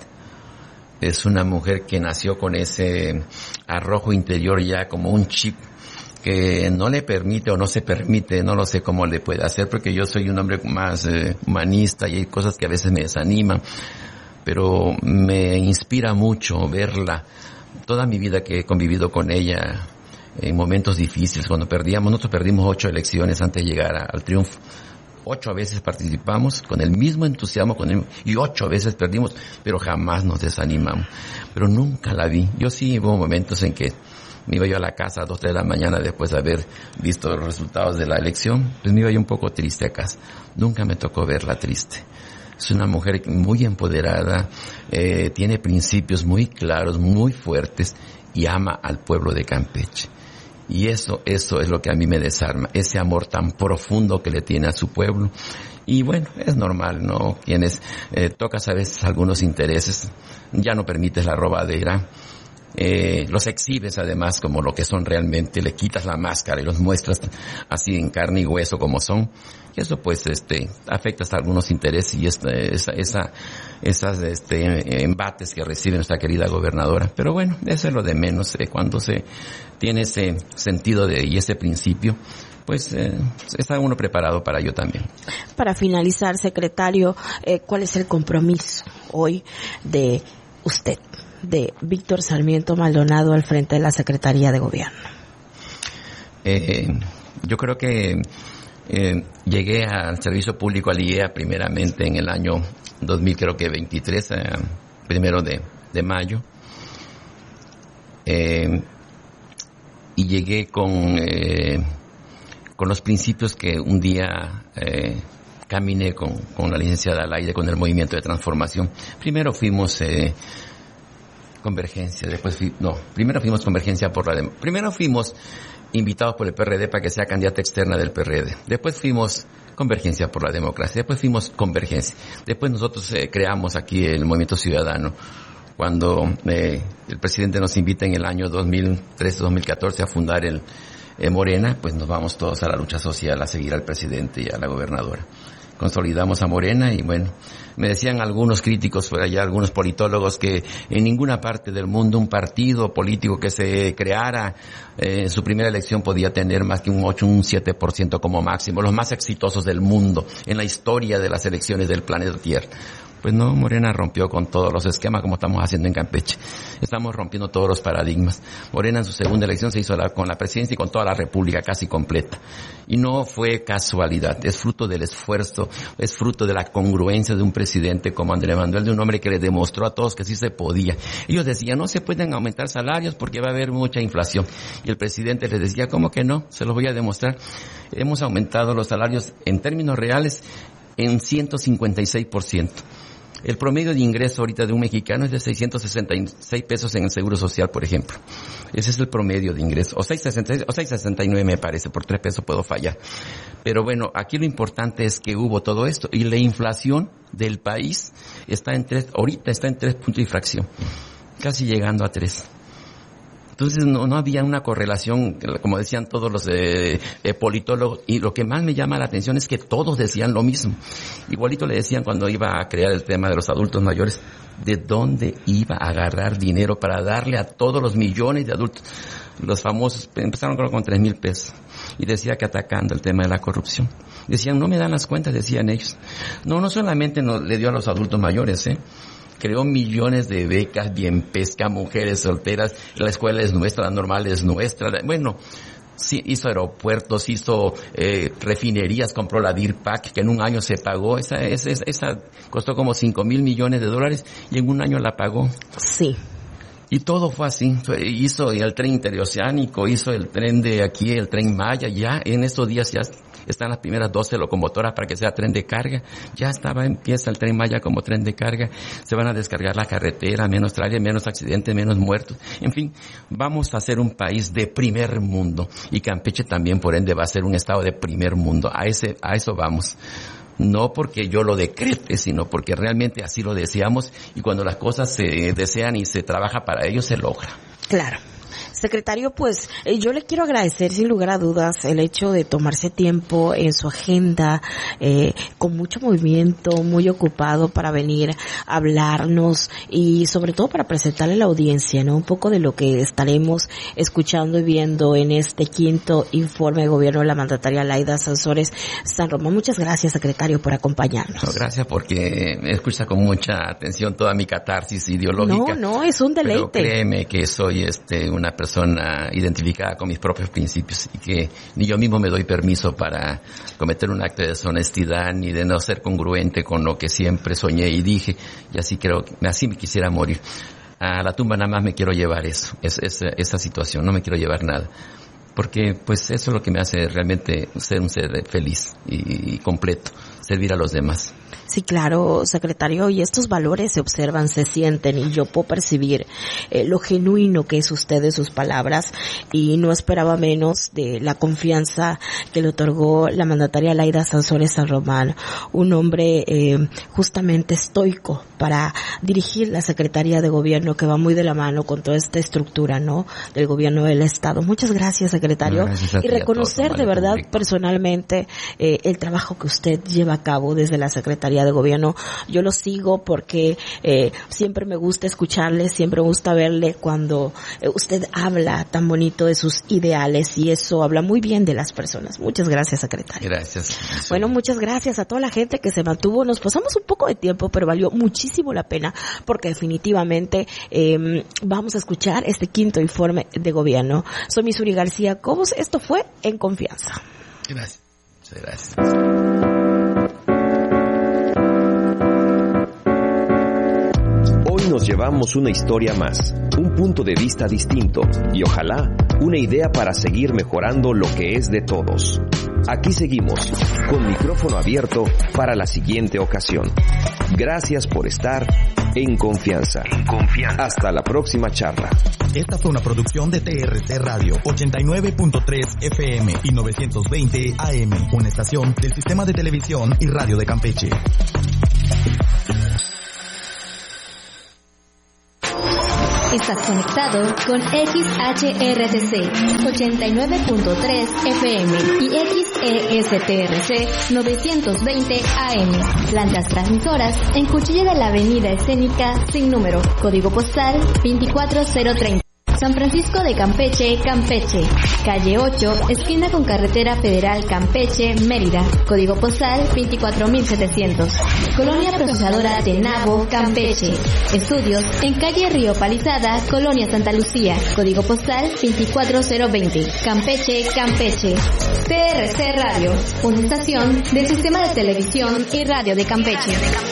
Es una mujer que nació con ese arrojo interior ya como un chip que no le permite o no se permite, no lo sé cómo le puede hacer, porque yo soy un hombre más eh, humanista y hay cosas que a veces me desaniman. Pero me inspira mucho verla, toda mi vida que he convivido con ella en momentos difíciles, cuando perdíamos, nosotros perdimos ocho elecciones antes de llegar a, al triunfo. Ocho veces participamos con el mismo entusiasmo, con el, y ocho veces perdimos, pero jamás nos desanimamos. Pero nunca la vi. Yo sí hubo momentos en que me iba yo a la casa a dos, tres de la mañana después de haber visto los resultados de la elección, pues me iba yo un poco triste a casa. Nunca me tocó verla triste. Es una mujer muy empoderada, eh, tiene principios muy claros, muy fuertes, y ama al pueblo de Campeche. Y eso, eso es lo que a mí me desarma, ese amor tan profundo que le tiene a su pueblo. Y bueno, es normal, ¿no? Quienes eh, tocas a veces algunos intereses, ya no permites la robadera. Eh, los exhibes además como lo que son realmente, le quitas la máscara y los muestras así en carne y hueso como son, y eso pues este afecta hasta algunos intereses y esta, esa, esa, esas este embates que recibe nuestra querida gobernadora. Pero bueno, eso es lo de menos, eh, cuando se tiene ese sentido de y ese principio, pues eh, está uno preparado para ello también.
Para finalizar, secretario, eh, ¿cuál es el compromiso hoy de usted, de Víctor Sarmiento Maldonado, al frente de la Secretaría de Gobierno?
Eh, yo creo que eh, llegué al servicio público al I E A primeramente en el año dos mil, creo que veintitrés, eh, primero de, de mayo. Eh, y llegué con, eh, con los principios que un día eh, caminé con, con la licenciada Laida, con el Movimiento de Transformación. Primero fuimos eh, Convergencia, después fui, no, primero fuimos Convergencia por la Dem- primero fuimos invitados por el P R D para que sea candidata externa del P R D. Después fuimos Convergencia por la Democracia. Después fuimos Convergencia. Después nosotros eh, creamos aquí el Movimiento Ciudadano. Cuando eh, el presidente nos invita en el año dos mil trece dos mil catorce a fundar el eh, Morena, pues nos vamos todos a la lucha social, a seguir al presidente y a la gobernadora. Consolidamos a Morena y bueno, me decían algunos críticos por allá, algunos politólogos, que en ninguna parte del mundo un partido político que se creara eh, en su primera elección podía tener más que un ocho, un siete por ciento como máximo, los más exitosos del mundo en la historia de las elecciones del planeta Tierra. Pues no, Morena rompió con todos los esquemas como estamos haciendo en Campeche. Estamos rompiendo todos los paradigmas. Morena en su segunda elección se hizo la, con la presidencia y con toda la república casi completa. Y no fue casualidad, es fruto del esfuerzo, es fruto de la congruencia de un presidente como Andrés Manuel, de un hombre que le demostró a todos que sí se podía. Ellos decían, no se pueden aumentar salarios porque va a haber mucha inflación. Y el presidente les decía, ¿cómo que no? Se los voy a demostrar. Hemos aumentado los salarios en términos reales en ciento cincuenta y seis por ciento. El promedio de ingreso ahorita de un mexicano es de seiscientos sesenta y seis pesos en el Seguro Social, por ejemplo. Ese es el promedio de ingreso. O seiscientos sesenta y nueve me parece, por tres pesos puedo fallar. Pero bueno, aquí lo importante es que hubo todo esto. Y la inflación del país está en tres, ahorita está en tres puntos y fracción. Casi llegando a tres. Entonces no, no había una correlación, como decían todos los eh, eh, politólogos, y lo que más me llama la atención es que todos decían lo mismo. Igualito le decían cuando iba a crear el tema de los adultos mayores, ¿de dónde iba a agarrar dinero para darle a todos los millones de adultos? Los famosos empezaron creo con tres mil pesos, y decía que atacando el tema de la corrupción. Decían, no me dan las cuentas, decían ellos. No, no solamente no, le dio a los adultos mayores, eh. Creó millones de becas, bien pesca, mujeres solteras, la escuela es nuestra, la normal es nuestra. Bueno, sí, hizo aeropuertos, hizo eh, refinerías, compró la D I R P A C, que en un año se pagó. Esa, esa, esa costó como cinco mil millones de dólares y en un año la pagó.
Sí.
Y todo fue así. Hizo el tren interoceánico, hizo el tren de aquí, el tren Maya. Ya en estos días ya están las primeras doce locomotoras para que sea tren de carga. Ya estaba, empieza el tren Maya como tren de carga. Se van a descargar la carretera, menos tráiler, menos accidentes, menos muertos. En fin, vamos a ser un país de primer mundo. Y Campeche también, por ende, va a ser un estado de primer mundo. A ese, a eso vamos. No porque yo lo decrete, sino porque realmente así lo deseamos, y cuando las cosas se desean y se trabaja para ello, se logra.
Claro. Secretario, pues eh, yo le quiero agradecer sin lugar a dudas el hecho de tomarse tiempo en su agenda, eh, con mucho movimiento, muy ocupado para venir a hablarnos y sobre todo para presentarle a la audiencia, ¿no? Un poco de lo que estaremos escuchando y viendo en este quinto informe de gobierno de la mandataria Laida Sansores San Román. Muchas gracias, secretario, por acompañarnos.
No, gracias porque me escucha con mucha atención toda mi catarsis ideológica.
No, no, es un deleite.
Pero créeme que soy este una persona persona identificada con mis propios principios y que ni yo mismo me doy permiso para cometer un acto de deshonestidad ni de no ser congruente con lo que siempre soñé y dije, y así creo, así me quisiera morir. A la tumba nada más me quiero llevar eso, es, es, esa situación, no me quiero llevar nada. Porque pues eso es lo que me hace realmente ser un ser feliz y, y completo, servir a los demás.
Sí, claro, secretario, y estos valores se observan, se sienten, y yo puedo percibir eh, lo genuino que es usted de sus palabras, y no esperaba menos de la confianza que le otorgó la mandataria Laida Sansores San Román, un hombre eh, justamente estoico para dirigir la Secretaría de Gobierno, que va muy de la mano con toda esta estructura, ¿no?, del Gobierno del Estado. Muchas gracias, secretario, no, gracias y reconocer de verdad público. personalmente eh, el trabajo que usted lleva a cabo desde la Secretaría de Gobierno. Yo lo sigo porque eh, siempre me gusta escucharle, siempre me gusta verle cuando eh, usted habla tan bonito de sus ideales, y eso habla muy bien de las personas. Muchas gracias, secretario.
Gracias.
Bueno, muchas gracias a toda la gente que se mantuvo. Nos pasamos un poco de tiempo, pero valió muchísimo la pena porque definitivamente eh, vamos a escuchar este quinto informe de gobierno. Soy Misuri García Cobos. Esto fue En Confianza.
Gracias. Muchas gracias.
Nos llevamos una historia más, un punto de vista distinto y ojalá una idea para seguir mejorando lo que es de todos. Aquí seguimos, con micrófono abierto para la siguiente ocasión. Gracias por estar en confianza. En confianza. Hasta la próxima charla.
Esta fue una producción de T R C Radio, ochenta y nueve punto tres F M y novecientos veinte A M, una estación del Sistema de Televisión y Radio de Campeche.
Estás conectado con X H R T C ochenta y nueve punto tres F M y X E S T R C novecientos veinte A M. Plantas transmisoras en Cuchilla de la Avenida Escénica sin número. Código postal veinticuatro cero treinta. San Francisco de Campeche, Campeche. Calle ocho, esquina con Carretera Federal Campeche, Mérida. Código postal veinticuatro mil setecientos. Colonia Procesadora de Nabo, Campeche. Estudios en calle Río Palizada, Colonia Santa Lucía. Código postal veinticuatro cero veinte. Campeche, Campeche. T R C Radio, una estación del Sistema de Televisión y Radio de Campeche.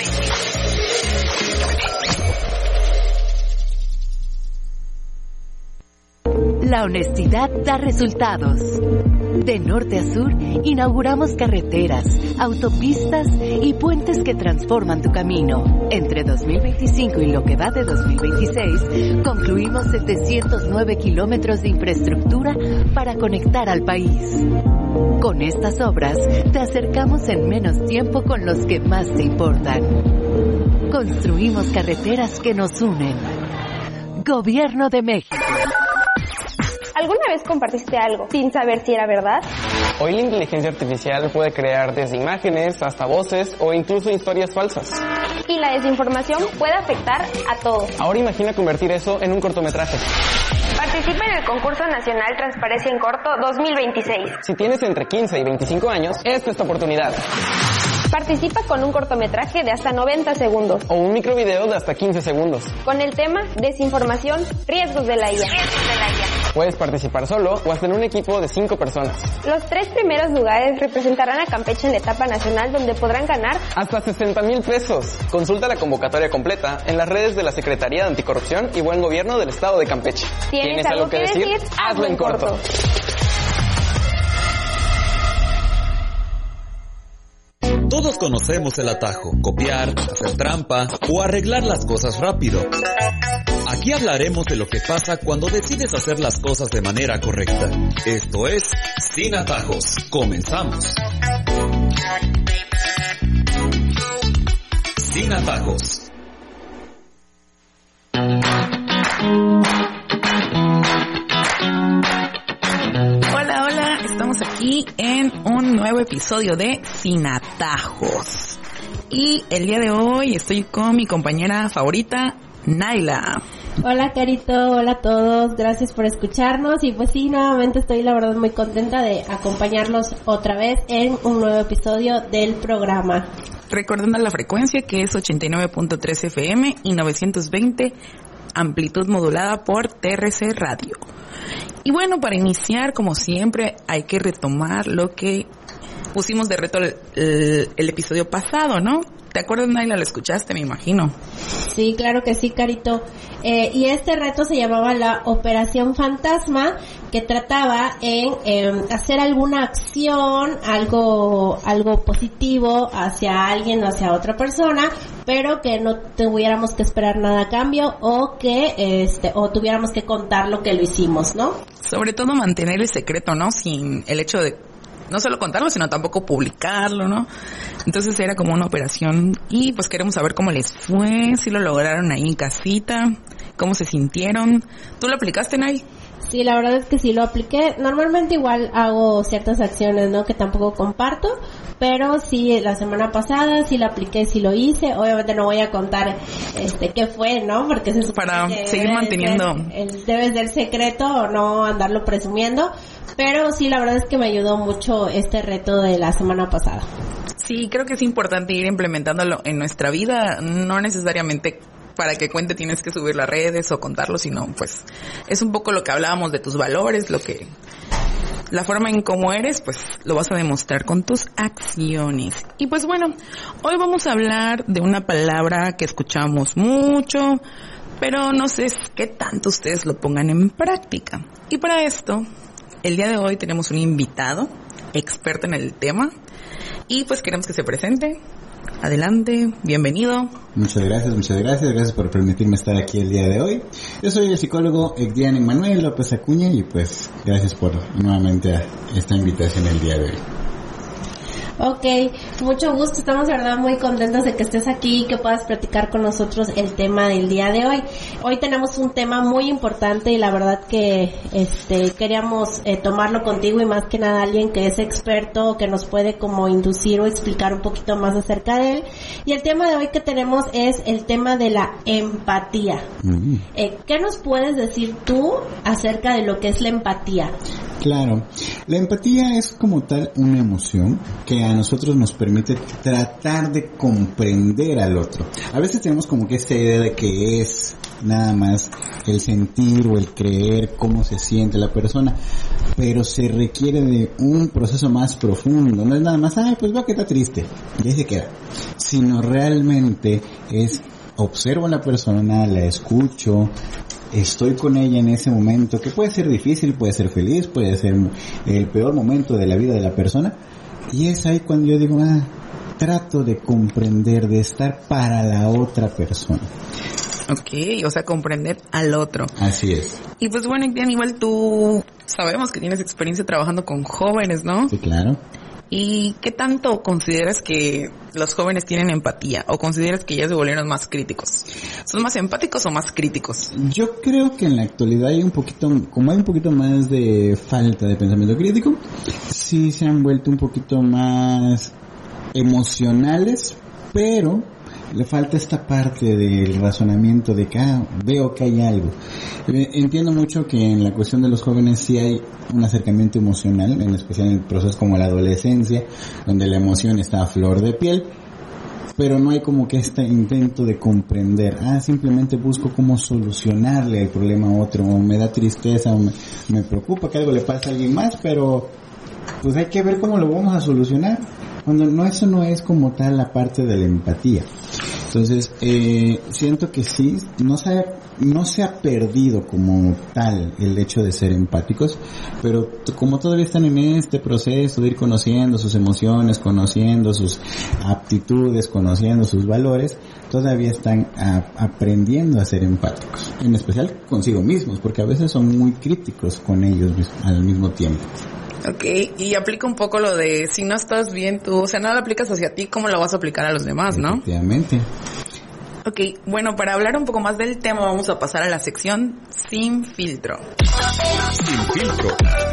La honestidad da resultados. De norte a sur, inauguramos carreteras, autopistas y puentes que transforman tu camino. Entre dos mil veinticinco y lo que va de dos mil veintiséis, concluimos setecientos nueve kilómetros de infraestructura para conectar al país. Con estas obras, te acercamos en menos tiempo con los que más te importan. Construimos carreteras que nos unen. Gobierno de México.
¿Alguna vez compartiste algo sin saber si era verdad?
Hoy la inteligencia artificial puede crear desde imágenes hasta voces o incluso historias falsas.
Y la desinformación puede afectar a todos.
Ahora imagina convertir eso en un cortometraje.
Participa en el concurso nacional Transparencia en Corto dos mil veintiséis.
Si tienes entre quince y veinticinco años, esta es tu oportunidad.
Participa con un cortometraje de hasta noventa segundos.
O un microvideo de hasta quince segundos.
Con el tema Desinformación, riesgos de la I A.
Riesgos de la I A. Puedes participar solo o hasta en un equipo de cinco personas.
Los tres primeros lugares representarán a Campeche en la etapa nacional, donde podrán ganar
hasta sesenta mil pesos. Consulta la convocatoria completa en las redes de la Secretaría de Anticorrupción y Buen Gobierno del Estado de Campeche.
¿Tienes, ¿Tienes algo que decir? decir? Hazlo en corto. corto.
Todos conocemos el atajo, copiar, hacer trampa o arreglar las cosas rápido. Aquí hablaremos de lo que pasa cuando decides hacer las cosas de manera correcta. Esto es Sin Atajos. Comenzamos. Sin Atajos.
Hola, hola, estamos aquí en un nuevo episodio de Sin Atajos. Y el día de hoy estoy con mi compañera favorita, Naila.
Hola Carito, hola a todos, gracias por escucharnos y pues sí, nuevamente estoy la verdad muy contenta de acompañarlos otra vez en un nuevo episodio del programa.
Recordando la frecuencia que es ochenta y nueve punto tres F M y novecientos veinte, amplitud modulada por T R C Radio. Y bueno, para iniciar, como siempre, hay que retomar lo que pusimos de reto el, el, el episodio pasado, ¿no? ¿Te acuerdas, Naila? Lo escuchaste, me imagino.
Sí, claro que sí, Carito. Eh, y este reto se llamaba la Operación Fantasma, que trataba en eh, hacer alguna acción, algo algo positivo hacia alguien o hacia otra persona, pero que no tuviéramos que esperar nada a cambio o que este o tuviéramos que contar lo que lo hicimos, ¿no?
Sobre todo mantener el secreto, ¿no? Sin el hecho de no solo contarlo, sino tampoco publicarlo, ¿no? Entonces era como una operación y pues queremos saber cómo les fue, si lo lograron ahí en casita, cómo se sintieron. ¿Tú lo aplicaste, Nay?
Sí, la verdad es que sí lo apliqué. Normalmente igual hago ciertas acciones, ¿no? Que tampoco comparto, pero sí, la semana pasada sí lo apliqué, sí lo hice. Obviamente no voy a contar este qué fue, ¿no? Porque se supone
para
que
seguir manteniendo
ser, el, debe ser secreto o no andarlo presumiendo. Pero sí, la verdad es que me ayudó mucho este reto de la semana pasada.
Sí, creo que es importante ir implementándolo en nuestra vida, no necesariamente para que cuente tienes que subir las redes o contarlo, sino pues es un poco lo que hablábamos de tus valores, lo que la forma en cómo eres, pues lo vas a demostrar con tus acciones. Y pues bueno, hoy vamos a hablar de una palabra que escuchamos mucho, pero no sé qué tanto ustedes lo pongan en práctica. Y para esto, el día de hoy tenemos un invitado experto en el tema y pues queremos que se presente. Adelante, bienvenido.
Muchas gracias, muchas gracias, gracias por permitirme estar aquí el día de hoy. Yo soy el psicólogo Egdian Emanuel López Acuña y pues gracias por nuevamente esta invitación el día de hoy.
Ok, mucho gusto, estamos de verdad muy contentos de que estés aquí y que puedas platicar con nosotros el tema del día de hoy. Hoy tenemos un tema muy importante y la verdad que este queríamos eh, tomarlo contigo y más que nada alguien que es experto, que nos puede como inducir o explicar un poquito más acerca de él. Y el tema de hoy que tenemos es el tema de la empatía. Mm. Eh, ¿Qué nos puedes decir tú acerca de lo que es la empatía?
Claro, la empatía es como tal una emoción que a nosotros nos permite tratar de comprender al otro. A veces tenemos como que esta idea de que es nada más el sentir o el creer cómo se siente la persona, pero se requiere de un proceso más profundo. No es nada más, ay, pues veo que está triste, y ahí se queda. Sino realmente es, observo a la persona, la escucho, estoy con ella en ese momento, que puede ser difícil, puede ser feliz, puede ser el peor momento de la vida de la persona, y es ahí cuando yo digo, ah, trato de comprender, de estar para la otra persona.
Ok, o sea, comprender al otro.
Así es.
Y pues bueno, igual tú sabemos que tienes experiencia trabajando con jóvenes, ¿no?
Sí, claro.
¿Y qué tanto consideras que los jóvenes tienen empatía o consideras que ya se volvieron más críticos? ¿Son más empáticos o más críticos?
Yo creo que en la actualidad hay un poquito, como hay un poquito más de falta de pensamiento crítico, sí se han vuelto un poquito más emocionales, pero le falta esta parte del razonamiento de que ah, veo que hay algo. Entiendo mucho que en la cuestión de los jóvenes sí hay un acercamiento emocional, en especial en procesos como la adolescencia, donde la emoción está a flor de piel, pero no hay como que este intento de comprender, ah, simplemente busco cómo solucionarle el problema a otro, o me da tristeza, o me, me preocupa que algo le pase a alguien más, pero pues hay que ver cómo lo vamos a solucionar. Cuando no, eso no es como tal la parte de la empatía. Entonces, eh, siento que sí, no se, ha, no se ha perdido como tal el hecho de ser empáticos, pero t- como todavía están en este proceso de ir conociendo sus emociones, conociendo sus aptitudes, conociendo sus valores, todavía están a, aprendiendo a ser empáticos, en especial consigo mismos, porque a veces son muy críticos con ellos al mismo tiempo.
Ok, y aplica un poco lo de si no estás bien tú, o sea, no lo aplicas hacia ti, ¿cómo lo vas a aplicar a los demás, no?
Efectivamente.
Ok, bueno, para hablar un poco más del tema vamos a pasar a la sección Sin Filtro.
Sin Filtro.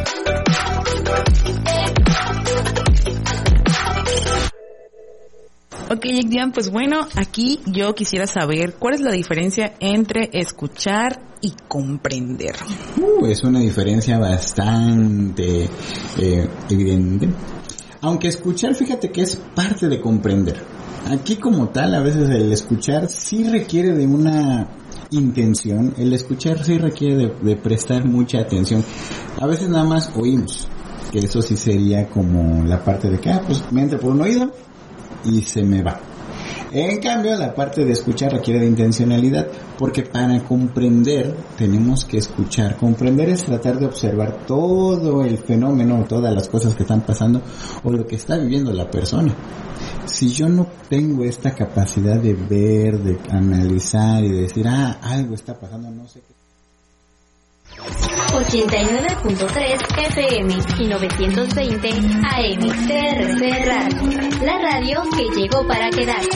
Ok, Diane, pues bueno, aquí yo quisiera saber cuál es la diferencia entre escuchar y comprender.
Uh, es una diferencia bastante eh, evidente. Aunque escuchar, fíjate que es parte de comprender. Aquí como tal, a veces el escuchar sí requiere de una intención. El escuchar sí requiere de, de prestar mucha atención. A veces nada más oímos, que eso sí sería como la parte de que, ah, pues me entra por un oído y se me va. En cambio, la parte de escuchar requiere de intencionalidad, porque para comprender tenemos que escuchar. Comprender es tratar de observar todo el fenómeno, todas las cosas que están pasando o lo que está viviendo la persona. Si yo no tengo esta capacidad de ver, de analizar y de decir, ah, algo está pasando, no sé qué.
ochenta y nueve punto tres F M y novecientos veinte A M T R C Radio, la radio que llegó para quedarse.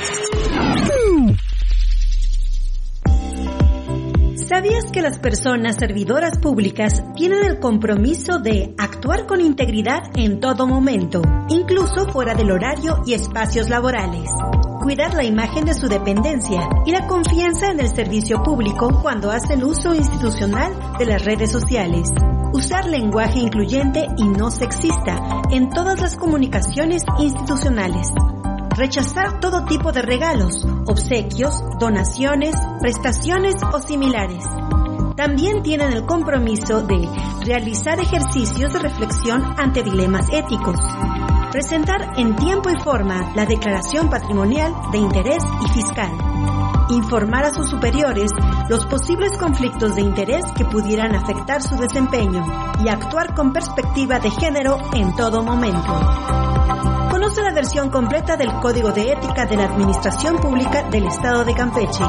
¿Sabías que las personas servidoras públicas tienen el compromiso de actuar con integridad en todo momento, incluso fuera del horario y espacios laborales? Cuidar la imagen de su dependencia y la confianza en el servicio público cuando hacen uso institucional de las redes sociales. Usar lenguaje incluyente y no sexista en todas las comunicaciones institucionales. Rechazar todo tipo de regalos, obsequios, donaciones, prestaciones o similares. También tienen el compromiso de realizar ejercicios de reflexión ante dilemas éticos. Presentar en tiempo y forma la declaración patrimonial de interés y fiscal. informar a sus superiores los posibles conflictos de interés que pudieran afectar su desempeño y actuar con perspectiva de género en todo momento. Conoce la versión completa del Código de Ética de la Administración Pública del Estado de Campeche.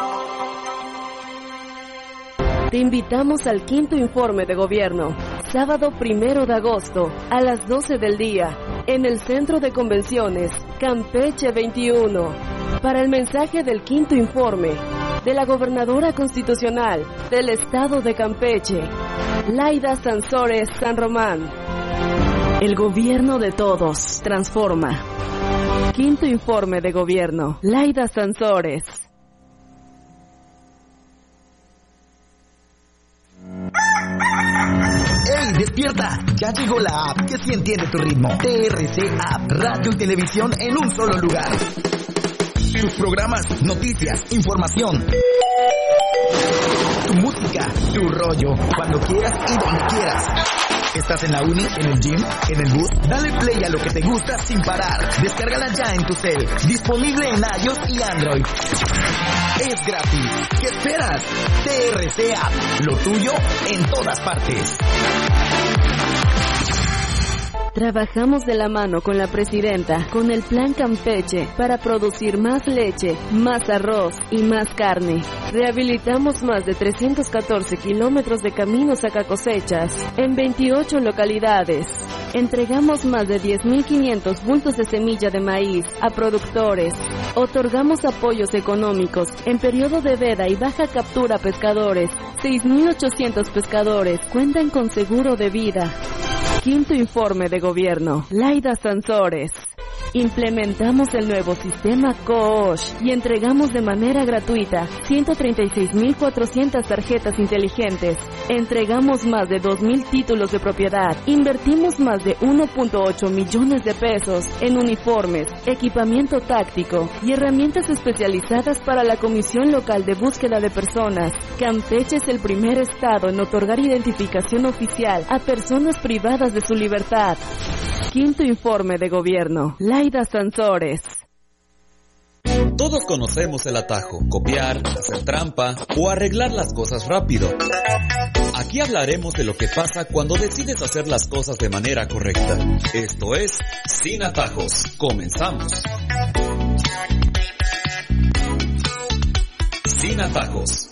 Te invitamos al quinto informe de gobierno, sábado primero de agosto, a las doce del día, en el Centro de Convenciones, Campeche veintiuno, para el mensaje del quinto informe de la Gobernadora Constitucional del Estado de Campeche, Laida Sansores San Román. El gobierno de todos transforma. Quinto informe de gobierno, Laida Sansores.
¡Ey, despierta! Ya llegó la app que sí entiende tu ritmo. T R C App, radio y televisión en un solo lugar. Tus programas, noticias, información. Tu música, tu rollo, cuando quieras y donde quieras. ¿Estás en la uni, en el gym, en el bus? Dale play a lo que te gusta sin parar. Descárgala ya en tu cel. Disponible en iOS y Android. Es gratis. ¿Qué esperas? T R C App. Lo tuyo en todas partes.
Trabajamos de la mano con la presidenta, con el Plan Campeche, para producir más leche, más arroz y más carne. Rehabilitamos más de trescientos catorce kilómetros de caminos sacacosechas en veintiocho localidades. Entregamos más de diez mil quinientos bultos de semilla de maíz a productores. Otorgamos apoyos económicos en periodo de veda y baja captura a pescadores. seis mil ochocientos pescadores cuentan con seguro de vida. Quinto informe de gobierno, Laida Sansores. Implementamos el nuevo sistema COOSH y entregamos de manera gratuita ciento treinta y seis mil cuatrocientas tarjetas inteligentes. Entregamos más de dos mil títulos de propiedad. Invertimos más de uno punto ocho millones de pesos en uniformes, equipamiento táctico y herramientas especializadas para la Comisión Local de Búsqueda de Personas. Campeche es el primer estado en otorgar identificación oficial a personas privadas de su libertad. Quinto informe de gobierno, Laida Sansores.
Todos conocemos el atajo, copiar, hacer trampa o arreglar las cosas rápido. Aquí hablaremos de lo que pasa cuando decides hacer las cosas de manera correcta. Esto es Sin Atajos. Comenzamos. Sin Atajos.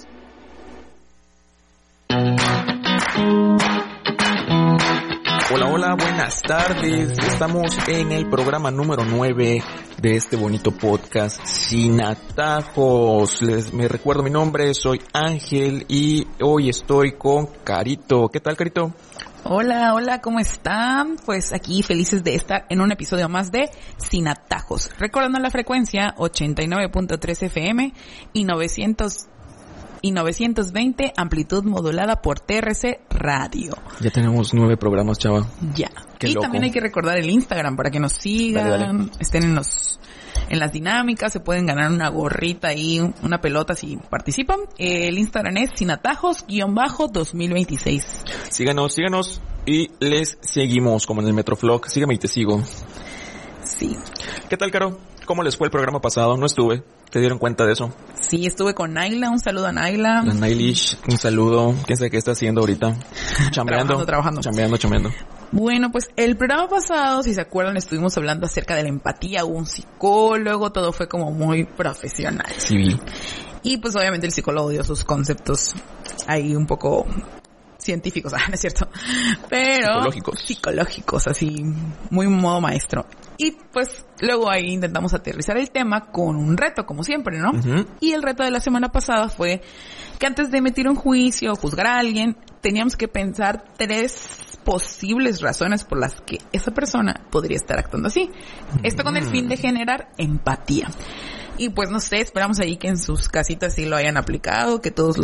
Hola, hola, buenas tardes. Estamos en el programa número nueve de este bonito podcast Sin Atajos. Les me recuerdo mi nombre, soy Ángel y hoy estoy con Carito. ¿Qué tal, Carito?
Hola, hola, ¿cómo están? Pues aquí felices de estar en un episodio más de Sin Atajos. Recordando la frecuencia ochenta y nueve punto tres F M y novecientos y novecientos veinte amplitud modulada por T R C Radio.
Ya tenemos nueve programas, chava.
Ya.
Qué
y
loco.
también hay que recordar el Instagram para que nos sigan,
dale, dale.
estén en los en las dinámicas, se pueden ganar una gorrita y una pelota si participan. El Instagram es Sin Atajos guión bajo dos mil veintiséis.
Síganos, síganos y les seguimos como en el Metroflog. Sígueme y te sigo.
Sí.
¿Qué tal, Caro? ¿Cómo les fue el programa pasado? No estuve. ¿Te dieron cuenta de eso?
Sí, estuve con Naila. Un saludo a Naila.
La Nailish, un saludo. ¿Quién sabe qué está haciendo ahorita? Chambeando.
trabajando, trabajando.
Chambeando, chambeando.
Bueno, pues el programa pasado, si se acuerdan, estuvimos hablando acerca de la empatía. Hubo un psicólogo, todo fue como muy profesional.
Civil.
Y pues obviamente el psicólogo dio sus conceptos ahí un poco científicos, ah, no es cierto, pero
psicológicos,
psicológicos, así, muy modo maestro. Y pues luego ahí intentamos aterrizar el tema con un reto, como siempre, ¿no? Uh-huh. Y el reto de la semana pasada fue que antes de emitir un juicio o juzgar a alguien, teníamos que pensar tres posibles razones por las que esa persona podría estar actuando así. Uh-huh. Esto con el fin de generar empatía. Y pues no sé, esperamos ahí que en sus casitas sí lo hayan aplicado, que todos lo